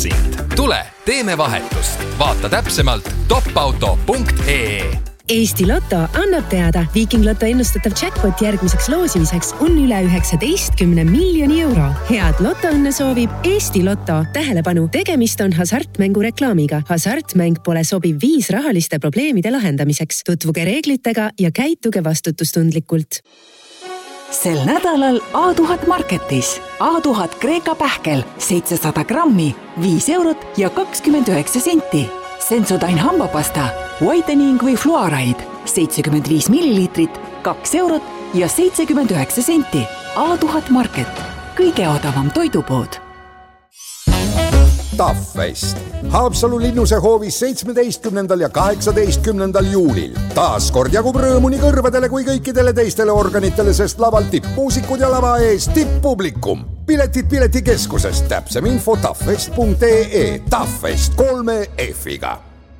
sind. Tule, teeme vahetust. Vaata täpsemalt topauto.ee. Eesti Lotto annab teada, Viking Lotto ennustatav jackpot järgmiseks loosimiseks on üle 19 miljoni euro. Head lotoõnne soovib Eesti Lotto. Tähelepanu, tegemist on hasartmängu reklaamiga. Hasartmäng pole sobiv viis rahaliste probleemide lahendamiseks. Tutvuge reeglitega ja käituge vastutustundlikult. Sel nädalal A1000 Marketis. A1000 Kreeka pähkel 700 grammi, 5 eurot ja 29 senti. Sensodyne hambapasta, whitening või fluoride, 75 milliliitrit, 2 eurot ja 79 senti. A1000 Market, kõige odavam toidupood. Taffest. Haapsalu linnuse hoovis 17. ja 18. juulil. Taas kord jagub rõõmu nii kõrvadele kui kõikidele teistele organitele, sest laval tippmuusikud ja lava ees tipppublikum. Piletid piletikeskusest, täpsem info taffest.ee. Taffest 3 F-iga.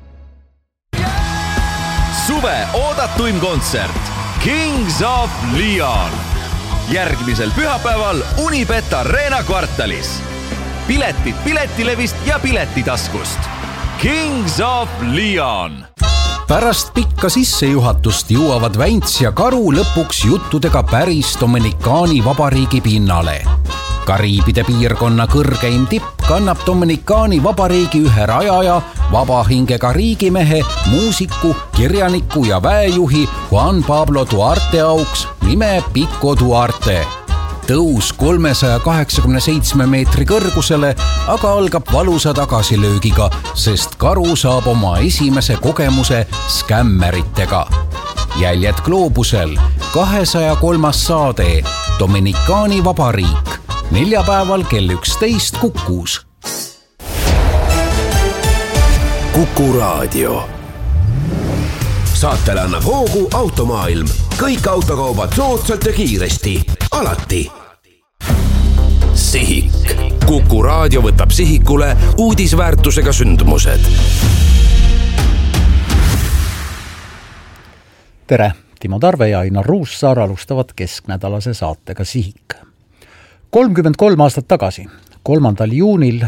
Suve oodatuim kontsert Kings of Leon. Järgmisel pühapäeval Unibet Arena kvartalis. Piletid Piletilevist ja Piletitaskust. Kings of Leon. Pärast pikka sissejuhatust jõuavad Vänts ja Karu lõpuks juttudega päris Dominikaani vabariigi pinnale. Kariibide piirkonna kõrgeim tipp kannab Dominikaani vabariigi ühe rajaja, vabahingega riigimehe, muusiku, kirjaniku ja väejuhi Juan Pablo Duarte auks nime Pico Duarte. Tõus 387 meetri kõrgusele, aga algab valusa tagasilöögiga, sest Karu saab oma esimese kogemuse skämmeritega. Jäljed gloobusel, 203. saade, Dominikaani vabariik, neljapäeval kell 11 Kukus. Kuku Raadio. Saatele annab hoogu Automaailm. Kõik autokaubad soodsalt ja kiiresti. Alati. Sihik. Kuku Raadio võtab sihikule uudisväärtusega sündmused. Tere! Timo Tarve ja Ainar Ruussaar alustavad kesknädalase saatega Sihik. 33 aastat tagasi, 3. juunil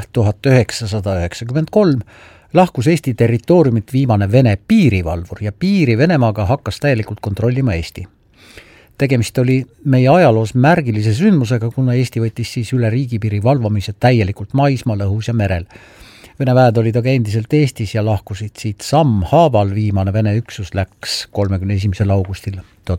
1993 lahkus Eesti territooriumit viimane Vene piirivalvur ja piiri Venemaaga hakkas täielikult kontrollima Eesti. Tegemist oli meie ajaloos märgilise sündmusega, kuna Eesti võttis siis üle riigipiiri valvamise täielikult maismaal, õhus ja merel. Vene väed olid aga endiselt Eestis ja lahkusid siit sammhaaval. Viimane Vene üksus läks 31. augustil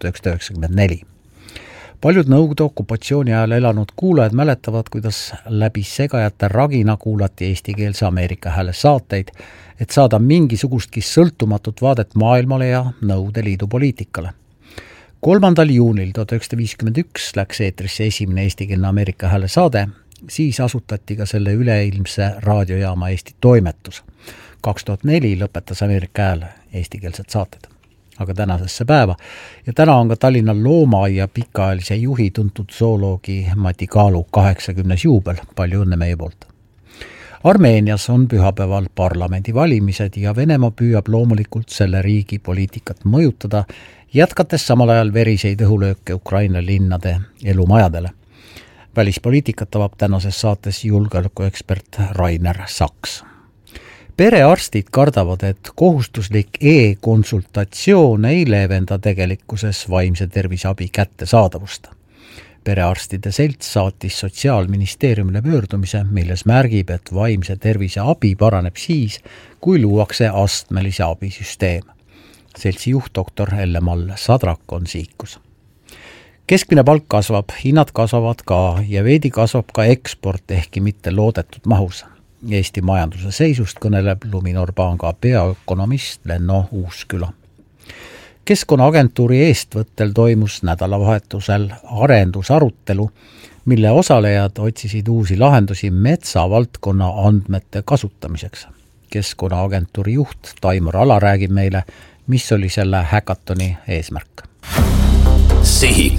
1994. Paljud Nõukogude okupatsiooni ajal elanud kuulajad mäletavad, kuidas läbi segajate ragina kuulati eestikeelse Ameerika hääle saateid, et saada mingisugustki sõltumatut vaadet maailmale ja Nõukogude Liidu poliitikale. 3. juunil 1951 läks eetrisse esimene eestikeelne Ameerika hääle saade, siis asutati ka selle üleilmse raadiojaama Eesti toimetus. 2004 lõpetas Ameerika hääle eestikeelsed saated. Aga tänasesse päeva. Ja täna on ka Tallinna Loomaaia pikaajalise juhi tuntud zooloogi Mati Kaalu 80. juubel. Palju õnne meie poolt. Armeenias on pühapäeval parlamendivalimised ja Venemaa püüab loomulikult selle riigi poliitikat mõjutada, jätkates samal ajal veriseid õhulööke Ukraina linnade elumajadele. Välispoliitikat avab tänases saates julgeolekuekspert Rainer Saks. Perearstid kardavad, et kohustuslik e-konsultatsioon ei leevenda tegelikkuses vaimse terviseabi kättesaadavust. Perearstide selts saatis Sotsiaalministeeriumile pöördumise, milles märgib, et vaimse tervise abi paraneb siis, kui luuakse astmelise abisüsteem. Seltsi juht doktor Elle-Mall Sadrak on siikus. Keskmine palk kasvab, hinnad kasvavad ka ja veidi kasvab ka eksport ehkki mitte loodetud mahus. Eesti majanduse seisust kõneleb Luminor Panga peaökonomist Lenno Uusküla. Keskkonnaagentuuri eestvõttel toimus nädalavahetusel arendusarutelu, mille osalejad otsisid uusi lahendusi metsavaldkonna andmete kasutamiseks. Keskkonnaagentuuri juht Taimur Ala räägib meile, mis oli selle häkatoni eesmärk. Sihik.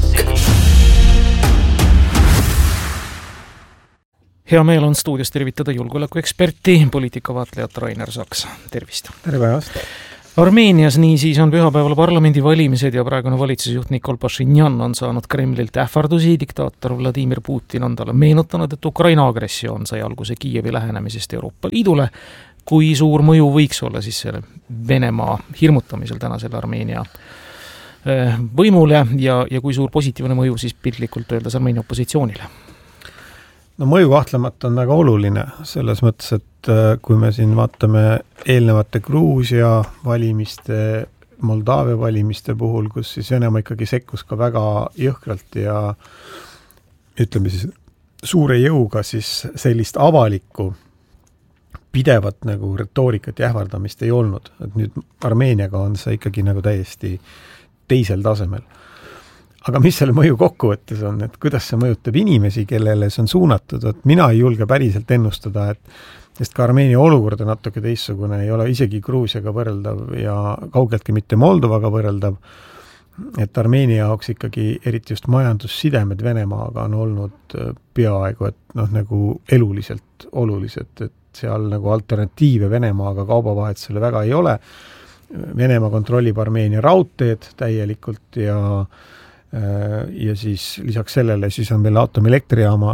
Hea meel on stuudios tervitada julgeolekueksperti, poliitikavaatlejat Rainer Saks. Tervist! Tere päevast! Armeenias niisiis on pühapäeval parlamendivalimised ja praegune valitsusjuht Nikol Pašinjan on saanud Kremlilt ähvardusi. Diktaator Vladimir Putin on talle meenutanud, et Ukraina agressioon sai alguse Kiievi lähenemisest Euroopa Liidule. Kui suur mõju võiks olla siis selle Venemaa hirmutamisel tänasele Armeenia võimule ja kui suur positiivne mõju siis piltlikult öeldes Armeenia opositsioonile? No mõju kahtlemata on väga oluline selles mõttes, et kui me siin vaatame eelnevate Gruusia valimiste, Moldaavia valimiste puhul, kus siis Venemaa ikkagi sekkus ka väga jõhkralt ja ütleme siis suure jõuga, siis sellist avalikku pidevat nagu retoorikat ja ähvardamist ei olnud. Et nüüd Armeeniaga on see ikkagi nagu täiesti teisel tasemel. Aga mis selle mõju kokkuvõttes on, et kuidas see mõjutab inimesi, kellele see on suunatud, et mina ei julge päriselt ennustada, sest ka Armeenia olukord on natuke teissugune, ei ole isegi Gruusiaga võrreldav ja kaugeltki mitte Moldovaga võrreldav, et Armeenia jaoks ikkagi eriti just majandussidemed Venemaaga on olnud peaaegu, et nagu eluliselt olulised, et seal nagu alternatiive Venemaaga kaubavahetusele väga ei ole. Venemaa kontrollib Armeenia raudteed täielikult ja siis lisaks sellele siis on veel aatomilektrijaam,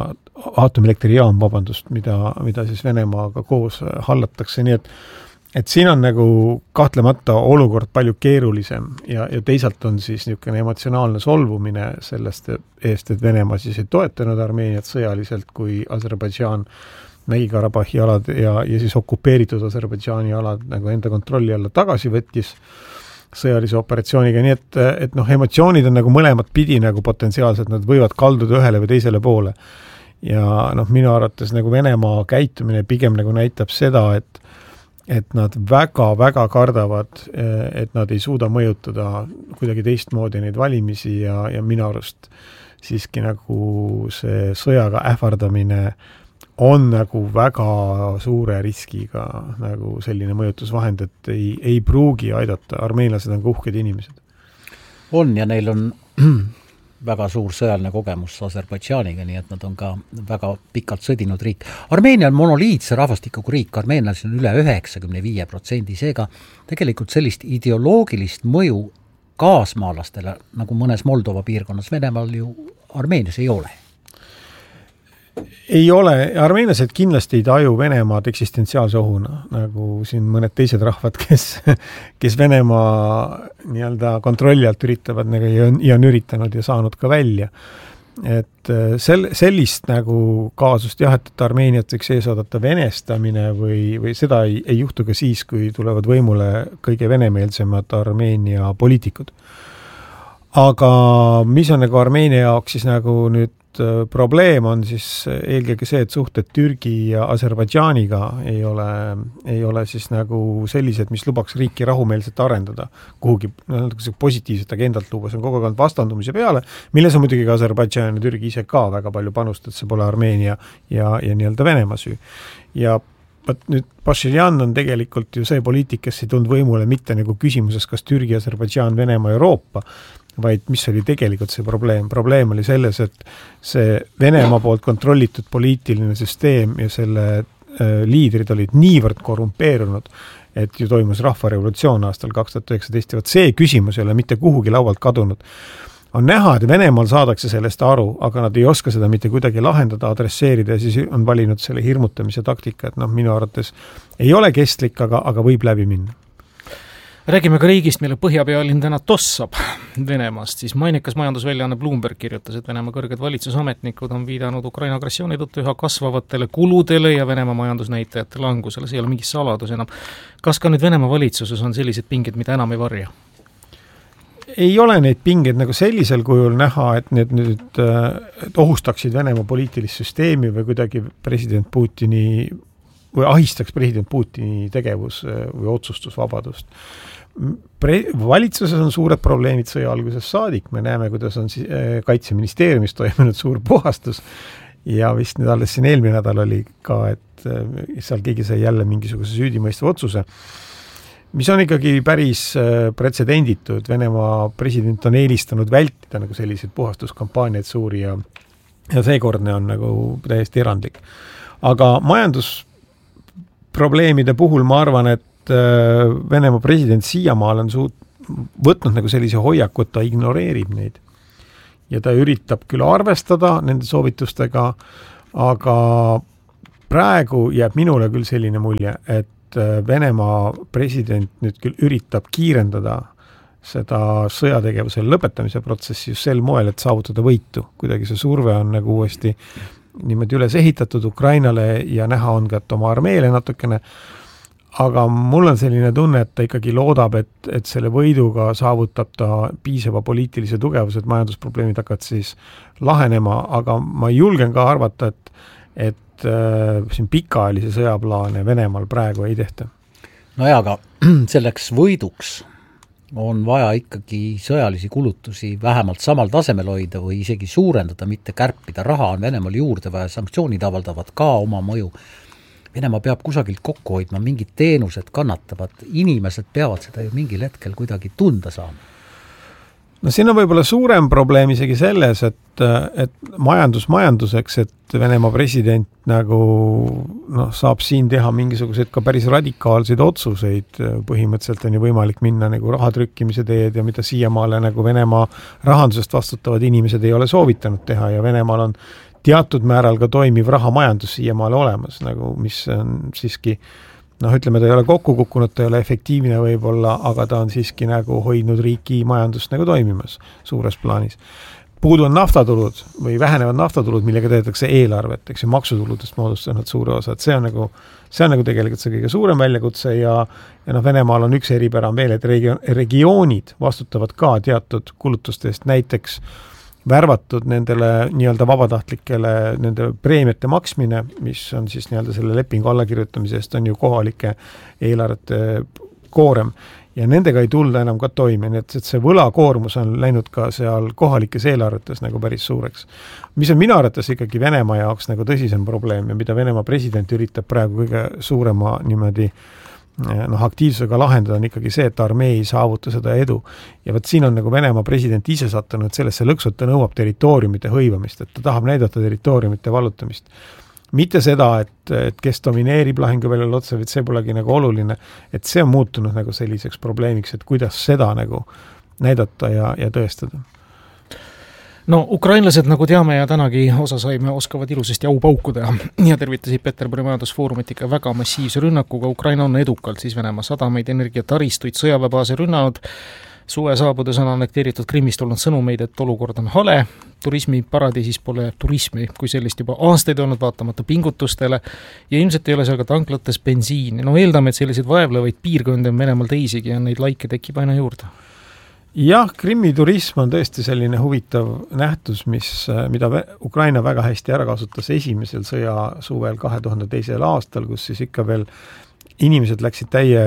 mida siis Venemaaga koos hallatakse, nii et siin on nagu kahtlemata olukord palju keerulisem ja teisalt on siis niisugune emotsionaalne solvumine sellest eest, et Venemaa siis ei toetanud Armeeniat sõjaliselt, kui Aserbaidžaan Mägi-Karabahhi alad ja siis okupeeritud Aserbaidžaani alad nagu enda kontrolli alla tagasi võttis sõjalise operatsiooniga, nii et emotsioonid on nagu mõlemad pidi nagu potentsiaalselt, nad võivad kalduda ühele või teisele poole. Ja minu arvates nagu Venemaa käitumine pigem nagu näitab seda, et nad väga-väga kardavad, et nad ei suuda mõjutada kuidagi teistmoodi neid valimisi ja minu arust siiski nagu see sõjaga ähvardamine on nagu väga suure riskiga nagu selline mõjutusvahend, et ei pruugi aidata. Armeenlased on uhked inimesed. On ja neil on väga suur sõjaline kogemus Aserbaidžaaniga, nii et nad on ka väga pikalt sõdinud riik. Armeenia on monoliitse rahvastikuga riik, armeenlased on üle 95%, seega tegelikult sellist ideoloogilist mõju kaasmaalastele, nagu mõnes Moldova piirkonnas Venemaal ju Armeenias ei ole. Ei ole, armeenlased kindlasti ei taju Venemaad eksistentsiaalse ohuna, nagu siin mõned teised rahvad, kes Venemaa nii-öelda kontrolli alt üritavad ja on üritanud ja saanud ka välja. Et sellist nagu kaasust jah, et Armeeniat võiks ees oodata venestamine või seda ei juhtu ka siis, kui tulevad võimule kõige venemeelsemad Armeenia poliitikud. Aga mis on nagu Armeenia jaoks siis nagu nüüd probleem on siis eelkõige see, et suhted Türgi ja Aserbaidžaaniga ei ole siis nagu sellised, mis lubaks riiki rahumeelselt arendada kuhugi positiivset agendalt luua, see on kogu aeg vastandumise peale, milles on muidugi ka Aserbaidžaan ja Türgi ise ka väga palju panust, et see pole Armeenia ja nii-öelda Venemaa süü. Ja nüüd Pašinjan on tegelikult ju see poliitik, kes ei tulnud võimule mitte nagu küsimuses, kas Türgi, Aserbaidžaan, Venemaa, Euroopa, vaid mis oli tegelikult see probleem. Probleem oli selles, et see Venemaa poolt kontrollitud poliitiline süsteem ja selle liidrid olid niivõrd korrumpeerunud, et ju toimus rahvarevolutsioon aastal 2019. See küsimus ei ole mitte kuhugi laualt kadunud. On näha, et Venemaal saadakse sellest aru, aga nad ei oska seda mitte kuidagi lahendada, adresseerida ja siis on valinud selle hirmutamise taktika, et minu arvates ei ole kestlik, aga võib läbi minna. Räägime ka riigist, mille põhjapealinn täna tossab Venemaast, siis mainikas majandusväljaanne Bloomberg kirjutas, et Venemaa kõrged valitsusametnikud on viidanud Ukraina agressiooni tõttu üha kasvavatele kuludele ja Venemaa majandusnäitajate langusele. See ei ole mingi saladus enam. Kas ka nüüd Venemaa valitsuses on sellised pinged, mida enam ei varja? Ei ole neid pingeid nagu sellisel kujul näha, et need nüüd ohustaksid Venemaa poliitilist süsteemi või kuidagi president Putini või ahistaks president Putini tegevus või otsustusvabadust. Valitsuses on suured probleemid sõja alguses saadik. Me näeme, kuidas on kaitseministeeriumis toimunud suur puhastus ja vist nüüd alles siin eelmine nädal oli ka, et seal keegi sai jälle mingisuguse süüdimõistva otsuse, mis on ikkagi päris pretsedenditud. Venemaa president on eelistanud vältida nagu selliseid puhastuskampaaniaid suuri ja seekordne on nagu täiesti erandlik. Aga majandusprobleemide puhul ma arvan, et et Venemaa president siiamaal on võtnud nagu sellise hoiaku, et ta ignoreerib neid. Ja ta üritab küll arvestada nende soovitustega, aga praegu jääb minule küll selline mulje, et Venemaa president nüüd küll üritab kiirendada seda sõjategevuse lõpetamise protsessi just sel moel, et saavutada võitu. Kuidagi see surve on nagu uuesti niimoodi üles ehitatud Ukrainale ja näha on ka, et oma armeele natukene. Aga mul on selline tunne, et ta ikkagi loodab, et selle võiduga saavutab ta piisava poliitilise tugevuse, et majandusprobleemid hakkavad siis lahenema, aga ma julgen ka arvata, et siin pikaajalise sõjaplaane Venemaal praegu ei tehta. No ja, aga selleks võiduks on vaja ikkagi sõjalisi kulutusi vähemalt samal tasemel hoida või isegi suurendada, mitte kärpida. Raha on Venemaal juurde vaja, sanktsioonid avaldavad ka oma mõju. Venemaa peab kusagilt kokku hoidma, mingid teenused kannatavad, inimesed peavad seda ju mingil hetkel kuidagi tunda saama. No siin on võib-olla suurem probleem isegi selles, et majanduseks, et Venemaa president nagu saab siin teha mingisuguseid ka päris radikaalseid otsuseid. Põhimõtteliselt on ju võimalik minna nagu rahatrükkimise teed ja mida siiamaale nagu Venemaa rahandusest vastutavad inimesed ei ole soovitanud teha ja Venemaal on teatud määral ka toimiv rahamajandus siiamaale olemas, nagu mis on siiski, ütleme, ta ei ole kokku kukkunud, ta ei ole efektiivne võib-olla, aga ta on siiski nagu hoidnud riiki majandust nagu toimimas suures plaanis. Puudu on naftatulud või vähenevad naftatulud, millega teetakse eelarvet, eks ju, maksutuludest moodustanud suure osa, et see on nagu tegelikult see kõige suurem väljakutse ja Venemaal on üks eripära veel, et regioonid vastutavad ka teatud kulutustest, näiteks värvatud nendele nii-öelda vabatahtlikele nende preemiate maksmine, mis on siis nii-öelda selle lepingu allakirjutamisest on ju kohalike eelarvete koorem ja nendega ei tulda enam ka toime, nii et see võlakoormus on läinud ka seal kohalikes eelarvetes nagu päris suureks. Mis on minu arvates ikkagi Venemaa jaoks nagu tõsisem probleem ja mida Venemaa president üritab praegu kõige suurema niimoodi aktiivsusega lahendada on ikkagi see, et armee ei saavuta seda edu. Ja võt siin on nagu Venemaa president ise sattunud sellesse lõksu, et ta nõuab territooriumite hõivamist, et ta tahab näidata territooriumite vallutamist. Mitte seda, et kes domineerib lahinguväljal otse, et see polegi nagu oluline, et see on muutunud nagu selliseks probleemiks, et kuidas seda nagu näidata ja tõestada. No ukrainlased, nagu teame ja tänagi osa saime, oskavad ilusasti aupaukuda ja tervitasid Peterburi majandusfoorumit ikka väga massiivse rünnakuga. Ukraina on edukalt siis Venemaa sadamaid, energiataristuid, sõjaväebaase rünnanud. Suve saabudes on annekteeritud Krimmist olnud sõnumeid, et olukord on hale. Turismi paradiisis pole turismi, kui sellist juba aastaid olnud vaatamata pingutustele ja ilmselt ei ole seal ka tanklates bensiini. No eeldame, et selliseid vaevlevaid piirkondi on Venemaal teisigi ja neid laike tekib aina juurde. Jah, Krimmi turism on tõesti selline huvitav nähtus, mida Ukraina väga hästi ära kasutas esimesel sõja suvel 2002. aastal, kus siis ikka veel inimesed läksid täie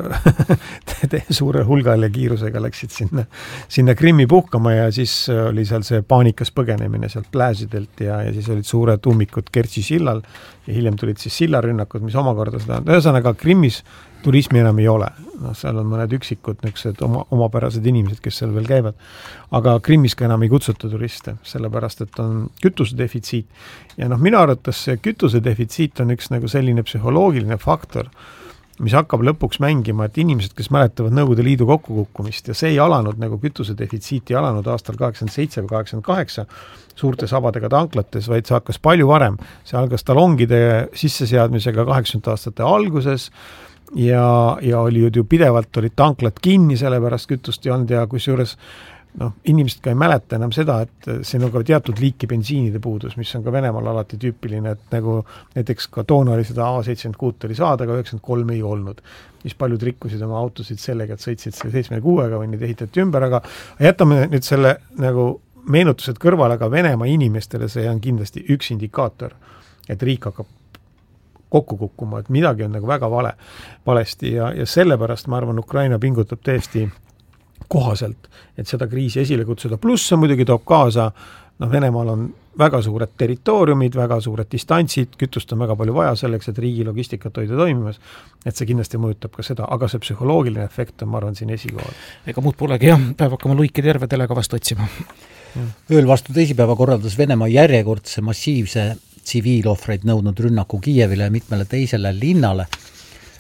suure hulgal ja kiirusega läksid sinna Krimmi puhkama ja siis oli seal see paanikas põgenemine sealt plääsidelt ja siis olid suured ummikud Kertši sillal ja hiljem tulid siis sillarünnakud, mis omakorda seda. Ühesõnaga Krimmis turismi enam ei ole. Seal on mõned üksikud omapärased inimesed, kes seal veel käivad. Aga Krimmis ka enam ei kutsuta turiste, sellepärast, et on kütusedefitsiit. Ja minu arvates see kütusedefitsiit on üks nagu selline psühholoogiline faktor, mis hakkab lõpuks mängima, et inimesed, kes mäletavad Nõukogude Liidu kokkukukkumist ja see ei alanud nagu kütusedefitsiiti alanud aastal 87 või 88 suurte sabadega tanklates, vaid see hakkas palju varem. See algas talongide sisseseadmisega 80 aastate alguses ja oli ju pidevalt olid tanklad kinni, sellepärast kütust ei olnud ja kusjuures inimesed ka ei mäleta enam seda, et see on ka teatud liiki bensiinide puudus, mis on ka Venemaal alati tüüpiline, et nagu näiteks ka toona oli seda A76 oli saada, aga 93 ei olnud. Mis paljud rikkusid oma autosid sellega, et sõitsid selle 76-ga või neid ehitati ümber, aga jätame nüüd selle nagu meenutused kõrvale, aga Venemaa inimestele see on kindlasti üks indikaator, et riik hakkab kokku kukkuma, et midagi on nagu väga valesti ja sellepärast ma arvan, Ukraina pingutab tõesti kohaselt, et seda kriisi esile kutsuda. Pluss see muidugi toob kaasa, Venemaal on väga suured territooriumid, väga suured distantsid, kütust on väga palju vaja selleks, et riigi logistikat hoida toimimas, et see kindlasti mõjutab ka seda, aga see psühholoogiline efekt on, ma arvan, siin esikohal. Ega muud polegi jah, peab hakkama luiki terve telega vastu otsima. Ööl vastu teisipäeva korraldas Venemaa järjekordse massiivse tsiviilohvreid nõudnud rünnaku Kiievile ja mitmele teisele linnale.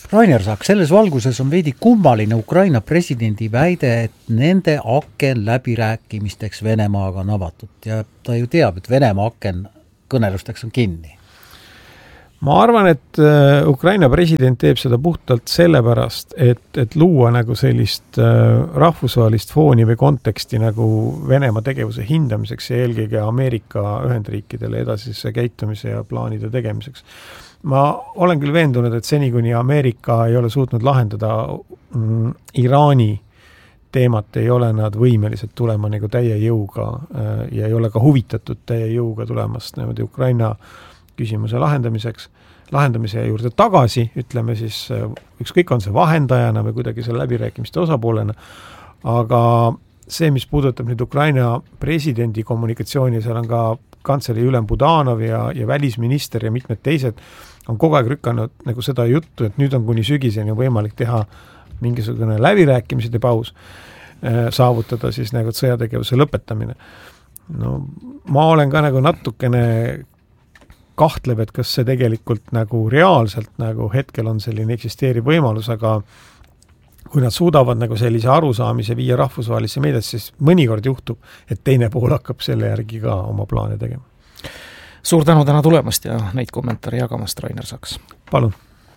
Rainer Saak, selles valguses on veidi kummaline Ukraina presidendi väide, et nende aken läbirääkimisteks Venemaaga on avatud ja ta ju teab, et Venemaa aken kõnelusteks on kinni. Ma arvan, et Ukraina president teeb seda puhtalt sellepärast, et luua nagu sellist rahvusvahelist fooni või konteksti nagu Venemaa tegevuse hindamiseks ja eelkõige Ameerika Ühendriikidele edasise käitumise ja plaanide tegemiseks. Ma olen küll veendunud, et seni kuni Ameerika ei ole suutnud lahendada Iraani teemat, ei ole nad võimelised tulema nagu täie jõuga ja ei ole ka huvitatud täie jõuga tulemast niimoodi Ukraina küsimuse lahendamise juurde tagasi, ütleme siis, ükskõik on see vahendajana või kuidagi selle läbirääkimiste osapoolena, aga see, mis puudutab nüüd Ukraina presidendi kommunikatsiooni, seal on ka kantsleri ülem Budanov ja välisminister ja mitmed teised on kogu aeg rükanud nagu seda juttu, et nüüd on kuni sügiseni võimalik teha mingisugune läbirääkimised ja paus, saavutada siis nagu sõjategevuse lõpetamine. No, ma olen ka nagu natukene kahtlev, et kas see tegelikult nagu reaalselt nagu hetkel on selline eksisteeriv võimalus, aga kui nad suudavad nagu sellise arusaamise viia rahvusvahelisse meediasse, siis mõnikord juhtub, et teine pool hakkab selle järgi ka oma plaane tegema. Suur tänu täna tulemast ja neid kommentaare jagamast, Rainer Saks. Palun.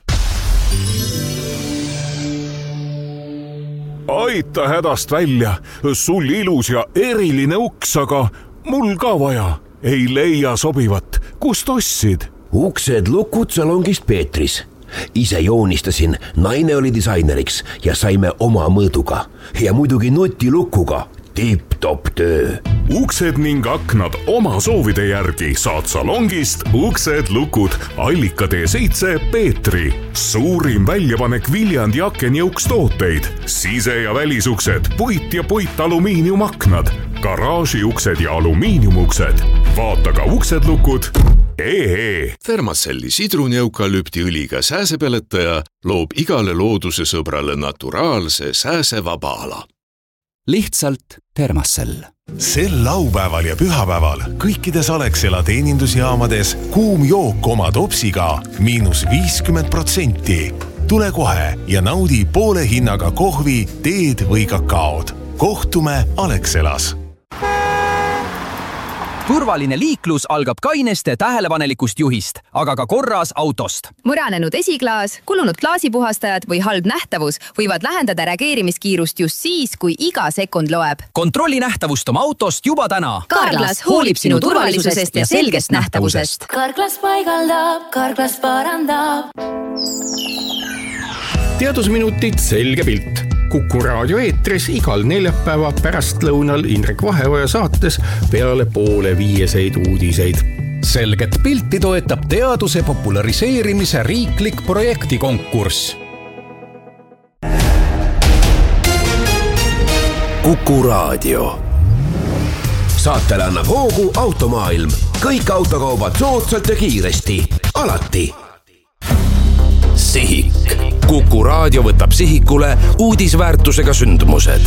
Aita hädast välja, sul ilus ja eriline uks, aga mul ka vaja. Ei leia sobivat. Kust ostsid? Uksed lukud salongist Peetris. Ise joonistasin, naine oli disaineriks ja saime oma mõõduga. Ja muidugi nutilukuga. Tipp-top töö. Uksed ning aknad oma soovide järgi saad salongist uksed lukud Allika T7 Peetri. Suurim väljapanek Viljandi aken ja ukstooteid. Sise- ja välisuksed, puit ja puitalumiiniumaknad, garaažiuksed ja alumiiniumuksed. Vaata ka uksed lukud. Thermacelli sidruneukalüptiõliga sääsepeletaja loob igale looduse sõbrale naturaalse sääsevaba ala. Lihtsalt Thermacell. Sel laupäeval ja pühapäeval kõikides Alexela teenindusjaamades kuum jook oma topsiga -50%. Tule kohe ja naudi poole hinnaga kohvi, teed või kakaod. Kohtume Alexelas. Turvaline liiklus algab kaineste tähelepanelikust juhist, aga ka korras autost. Muranenud esiklaas, kulunud klaasipuhastajad või halb nähtavus võivad lähendada reageerimiskiirust just siis, kui iga sekund loeb. Kontrolli nähtavust oma autost juba täna. Carglass hoolib sinu turvalisusest ja selgest nähtavusest. Carglass paigaldab, Carglass parandab. Teadusminutid selge pilt. Kuku raadio eetris igal neljapäeva pärastlõunal Indrek Vaheoja saates peale 4:30 uudiseid. Selget pilti toetab teaduse populariseerimise riiklik projektikonkurss. Kuku raadio. Saatele annab hoogu Automaailm. Kõik autokaubad soodsalt ja kiiresti. Alati. Sihik. Kuku raadio võtab sihikule uudisväärtusega sündmused.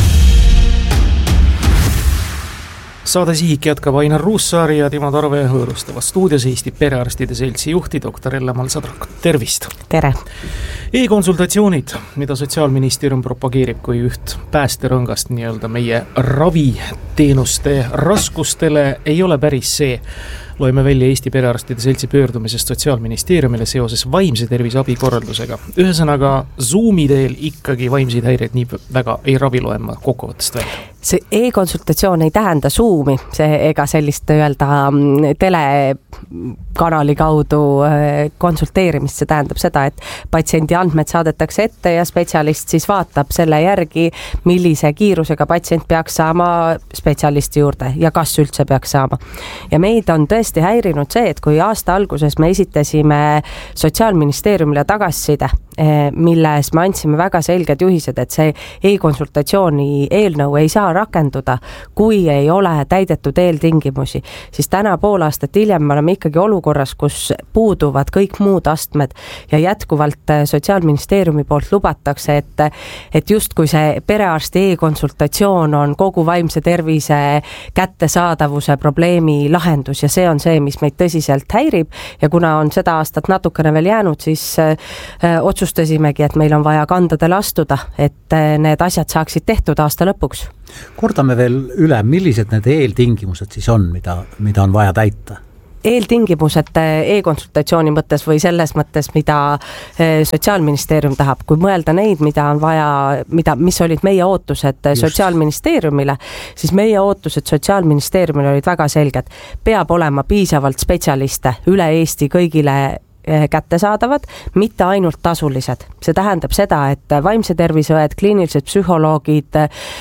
Saade Sihik jätkab Ainar Ruussaari ja Timo Tarve hõõrustavas stuudios Eesti Perearstide Seltsi juhti Dr. Elle-Mall Sadrak. Tervist! Tere! E-konsultatsioonid, mida Sotsiaalministeerium propageerib kui üht päästerõngast nii-öelda meie raviteenuste raskustele, ei ole päris see. Loeme välja Eesti Perearstide Seltsi pöördumisest Sotsiaalministeeriumile seoses vaimse tervise abikorraldusega. Ühesõnaga, Zoomi teel ikkagi vaimseid häireid nii väga ei ravi loema kokkuvõttest välja. See e-konsultatsioon ei tähenda Zoomi, ega sellist öelda telekanali kaudu konsulteerimist. See tähendab seda, et patsiendi andmed saadetakse ette ja spetsialist siis vaatab selle järgi, millise kiirusega patsient peaks saama spetsialisti juurde ja kas üldse peaks saama. Ja meid on tõesti häirinud see, et kui aasta alguses me esitasime Sotsiaalministeeriumile tagasiside, milles me andsime väga selged juhised, et see e-konsultatsiooni eelnõu ei saa rakenduda, kui ei ole täidetud eeltingimusi, siis täna pool aastat hiljem me oleme ikkagi olukorras, kus puuduvad kõik muud astmed astmed ja jätkuvalt Sotsiaalministeeriumi poolt lubatakse, et justkui see perearsti e-konsultatsioon on kogu vaimse tervise kättesaadavuse probleemi lahendus ja see on see, mis meid tõsiselt häirib ja kuna on seda aastat natukene veel jäänud, siis otsustasimegi, et meil on vaja kandadele astuda, et need asjad saaksid tehtud aasta lõpuks. Kordame veel üle, millised need eeltingimused siis on, mida on vaja täita? Eeltingimused e-konsultatsiooni mõttes või selles mõttes, mida Sotsiaalministeerium tahab, kui mõelda neid, mida on vaja, mis olid meie ootused Sotsiaalministeeriumile, siis meie ootused Sotsiaalministeeriumile olid väga selged. Peab olema piisavalt spetsialiste üle Eesti kõigile kättesaadavad, mitte ainult tasulised. See tähendab seda, et vaimse terviseõed, kliinilised psühholoogid,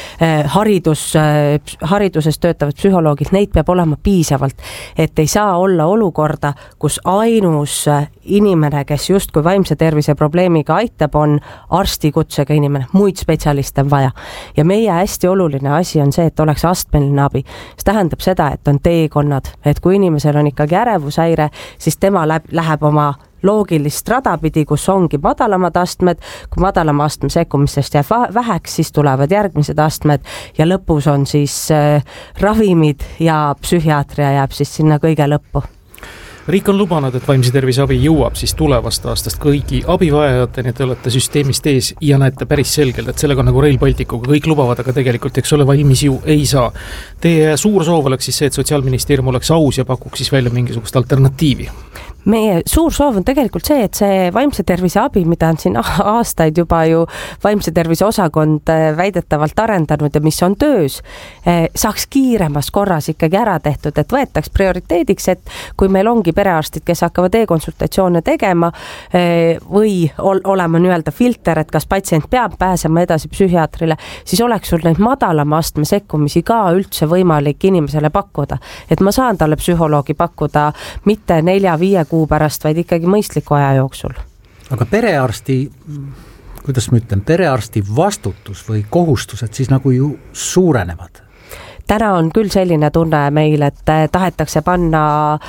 hariduses töötavad psühholoogid, neid peab olema piisavalt, et ei saa olla olukorda, kus ainus inimene, kes justkui vaimse tervise probleemiga aitab, on arstikutsega inimene, muid spetsialiste on vaja. Ja meie hästi oluline asi on see, et oleks astmeline abi. See tähendab seda, et on teekonnad, et kui inimesel on ikkagi ärevushäire, siis tema läheb oma loogilist radapidi, kus ongi madalamad astmed, kui madalama astme sekkumistest jääb väheks, siis tulevad järgmised astmed ja lõpus on siis ravimid ja psühhiaatria jääb siis sinna kõige lõppu. Riik on lubanud, et vaimse tervise abi jõuab siis tulevast aastast kõigi abivajajateni, te olete süsteemist ees ja näete päris selgelt, et sellega nagu Rail Balticuga kõik lubavad, aga tegelikult eks ole valmis ju ei saa. Teie suur soov oleks siis see, et Sotsiaalministeerium oleks aus ja pakuks siis välja mingisugust alternatiivi? Meie suur soov on tegelikult see, et see vaimse tervise abi, mida on siin aastaid juba ju vaimse tervise osakond väidetavalt arendanud ja mis on töös, saaks kiiremas korras ikkagi ära tehtud, et võetaks prioriteediks, et kui meil ongi perearstid, kes hakkavad e-konsultatsioone tegema või olema nii-öelda filter, et kas patsient peab pääsema edasi psühhiaatrile, siis oleks sul neid madalama astme sekkumisi ka üldse võimalik inimesele pakkuda. Et ma saan talle psühholoogi pakkuda mitte 4-5 kuu pärast, vaid ikkagi mõistliku aja jooksul. Aga perearsti, kuidas ma ütlen, perearsti vastutus või kohustused siis nagu ju suurenevad? Täna on küll selline tunne meil, et tahetakse panna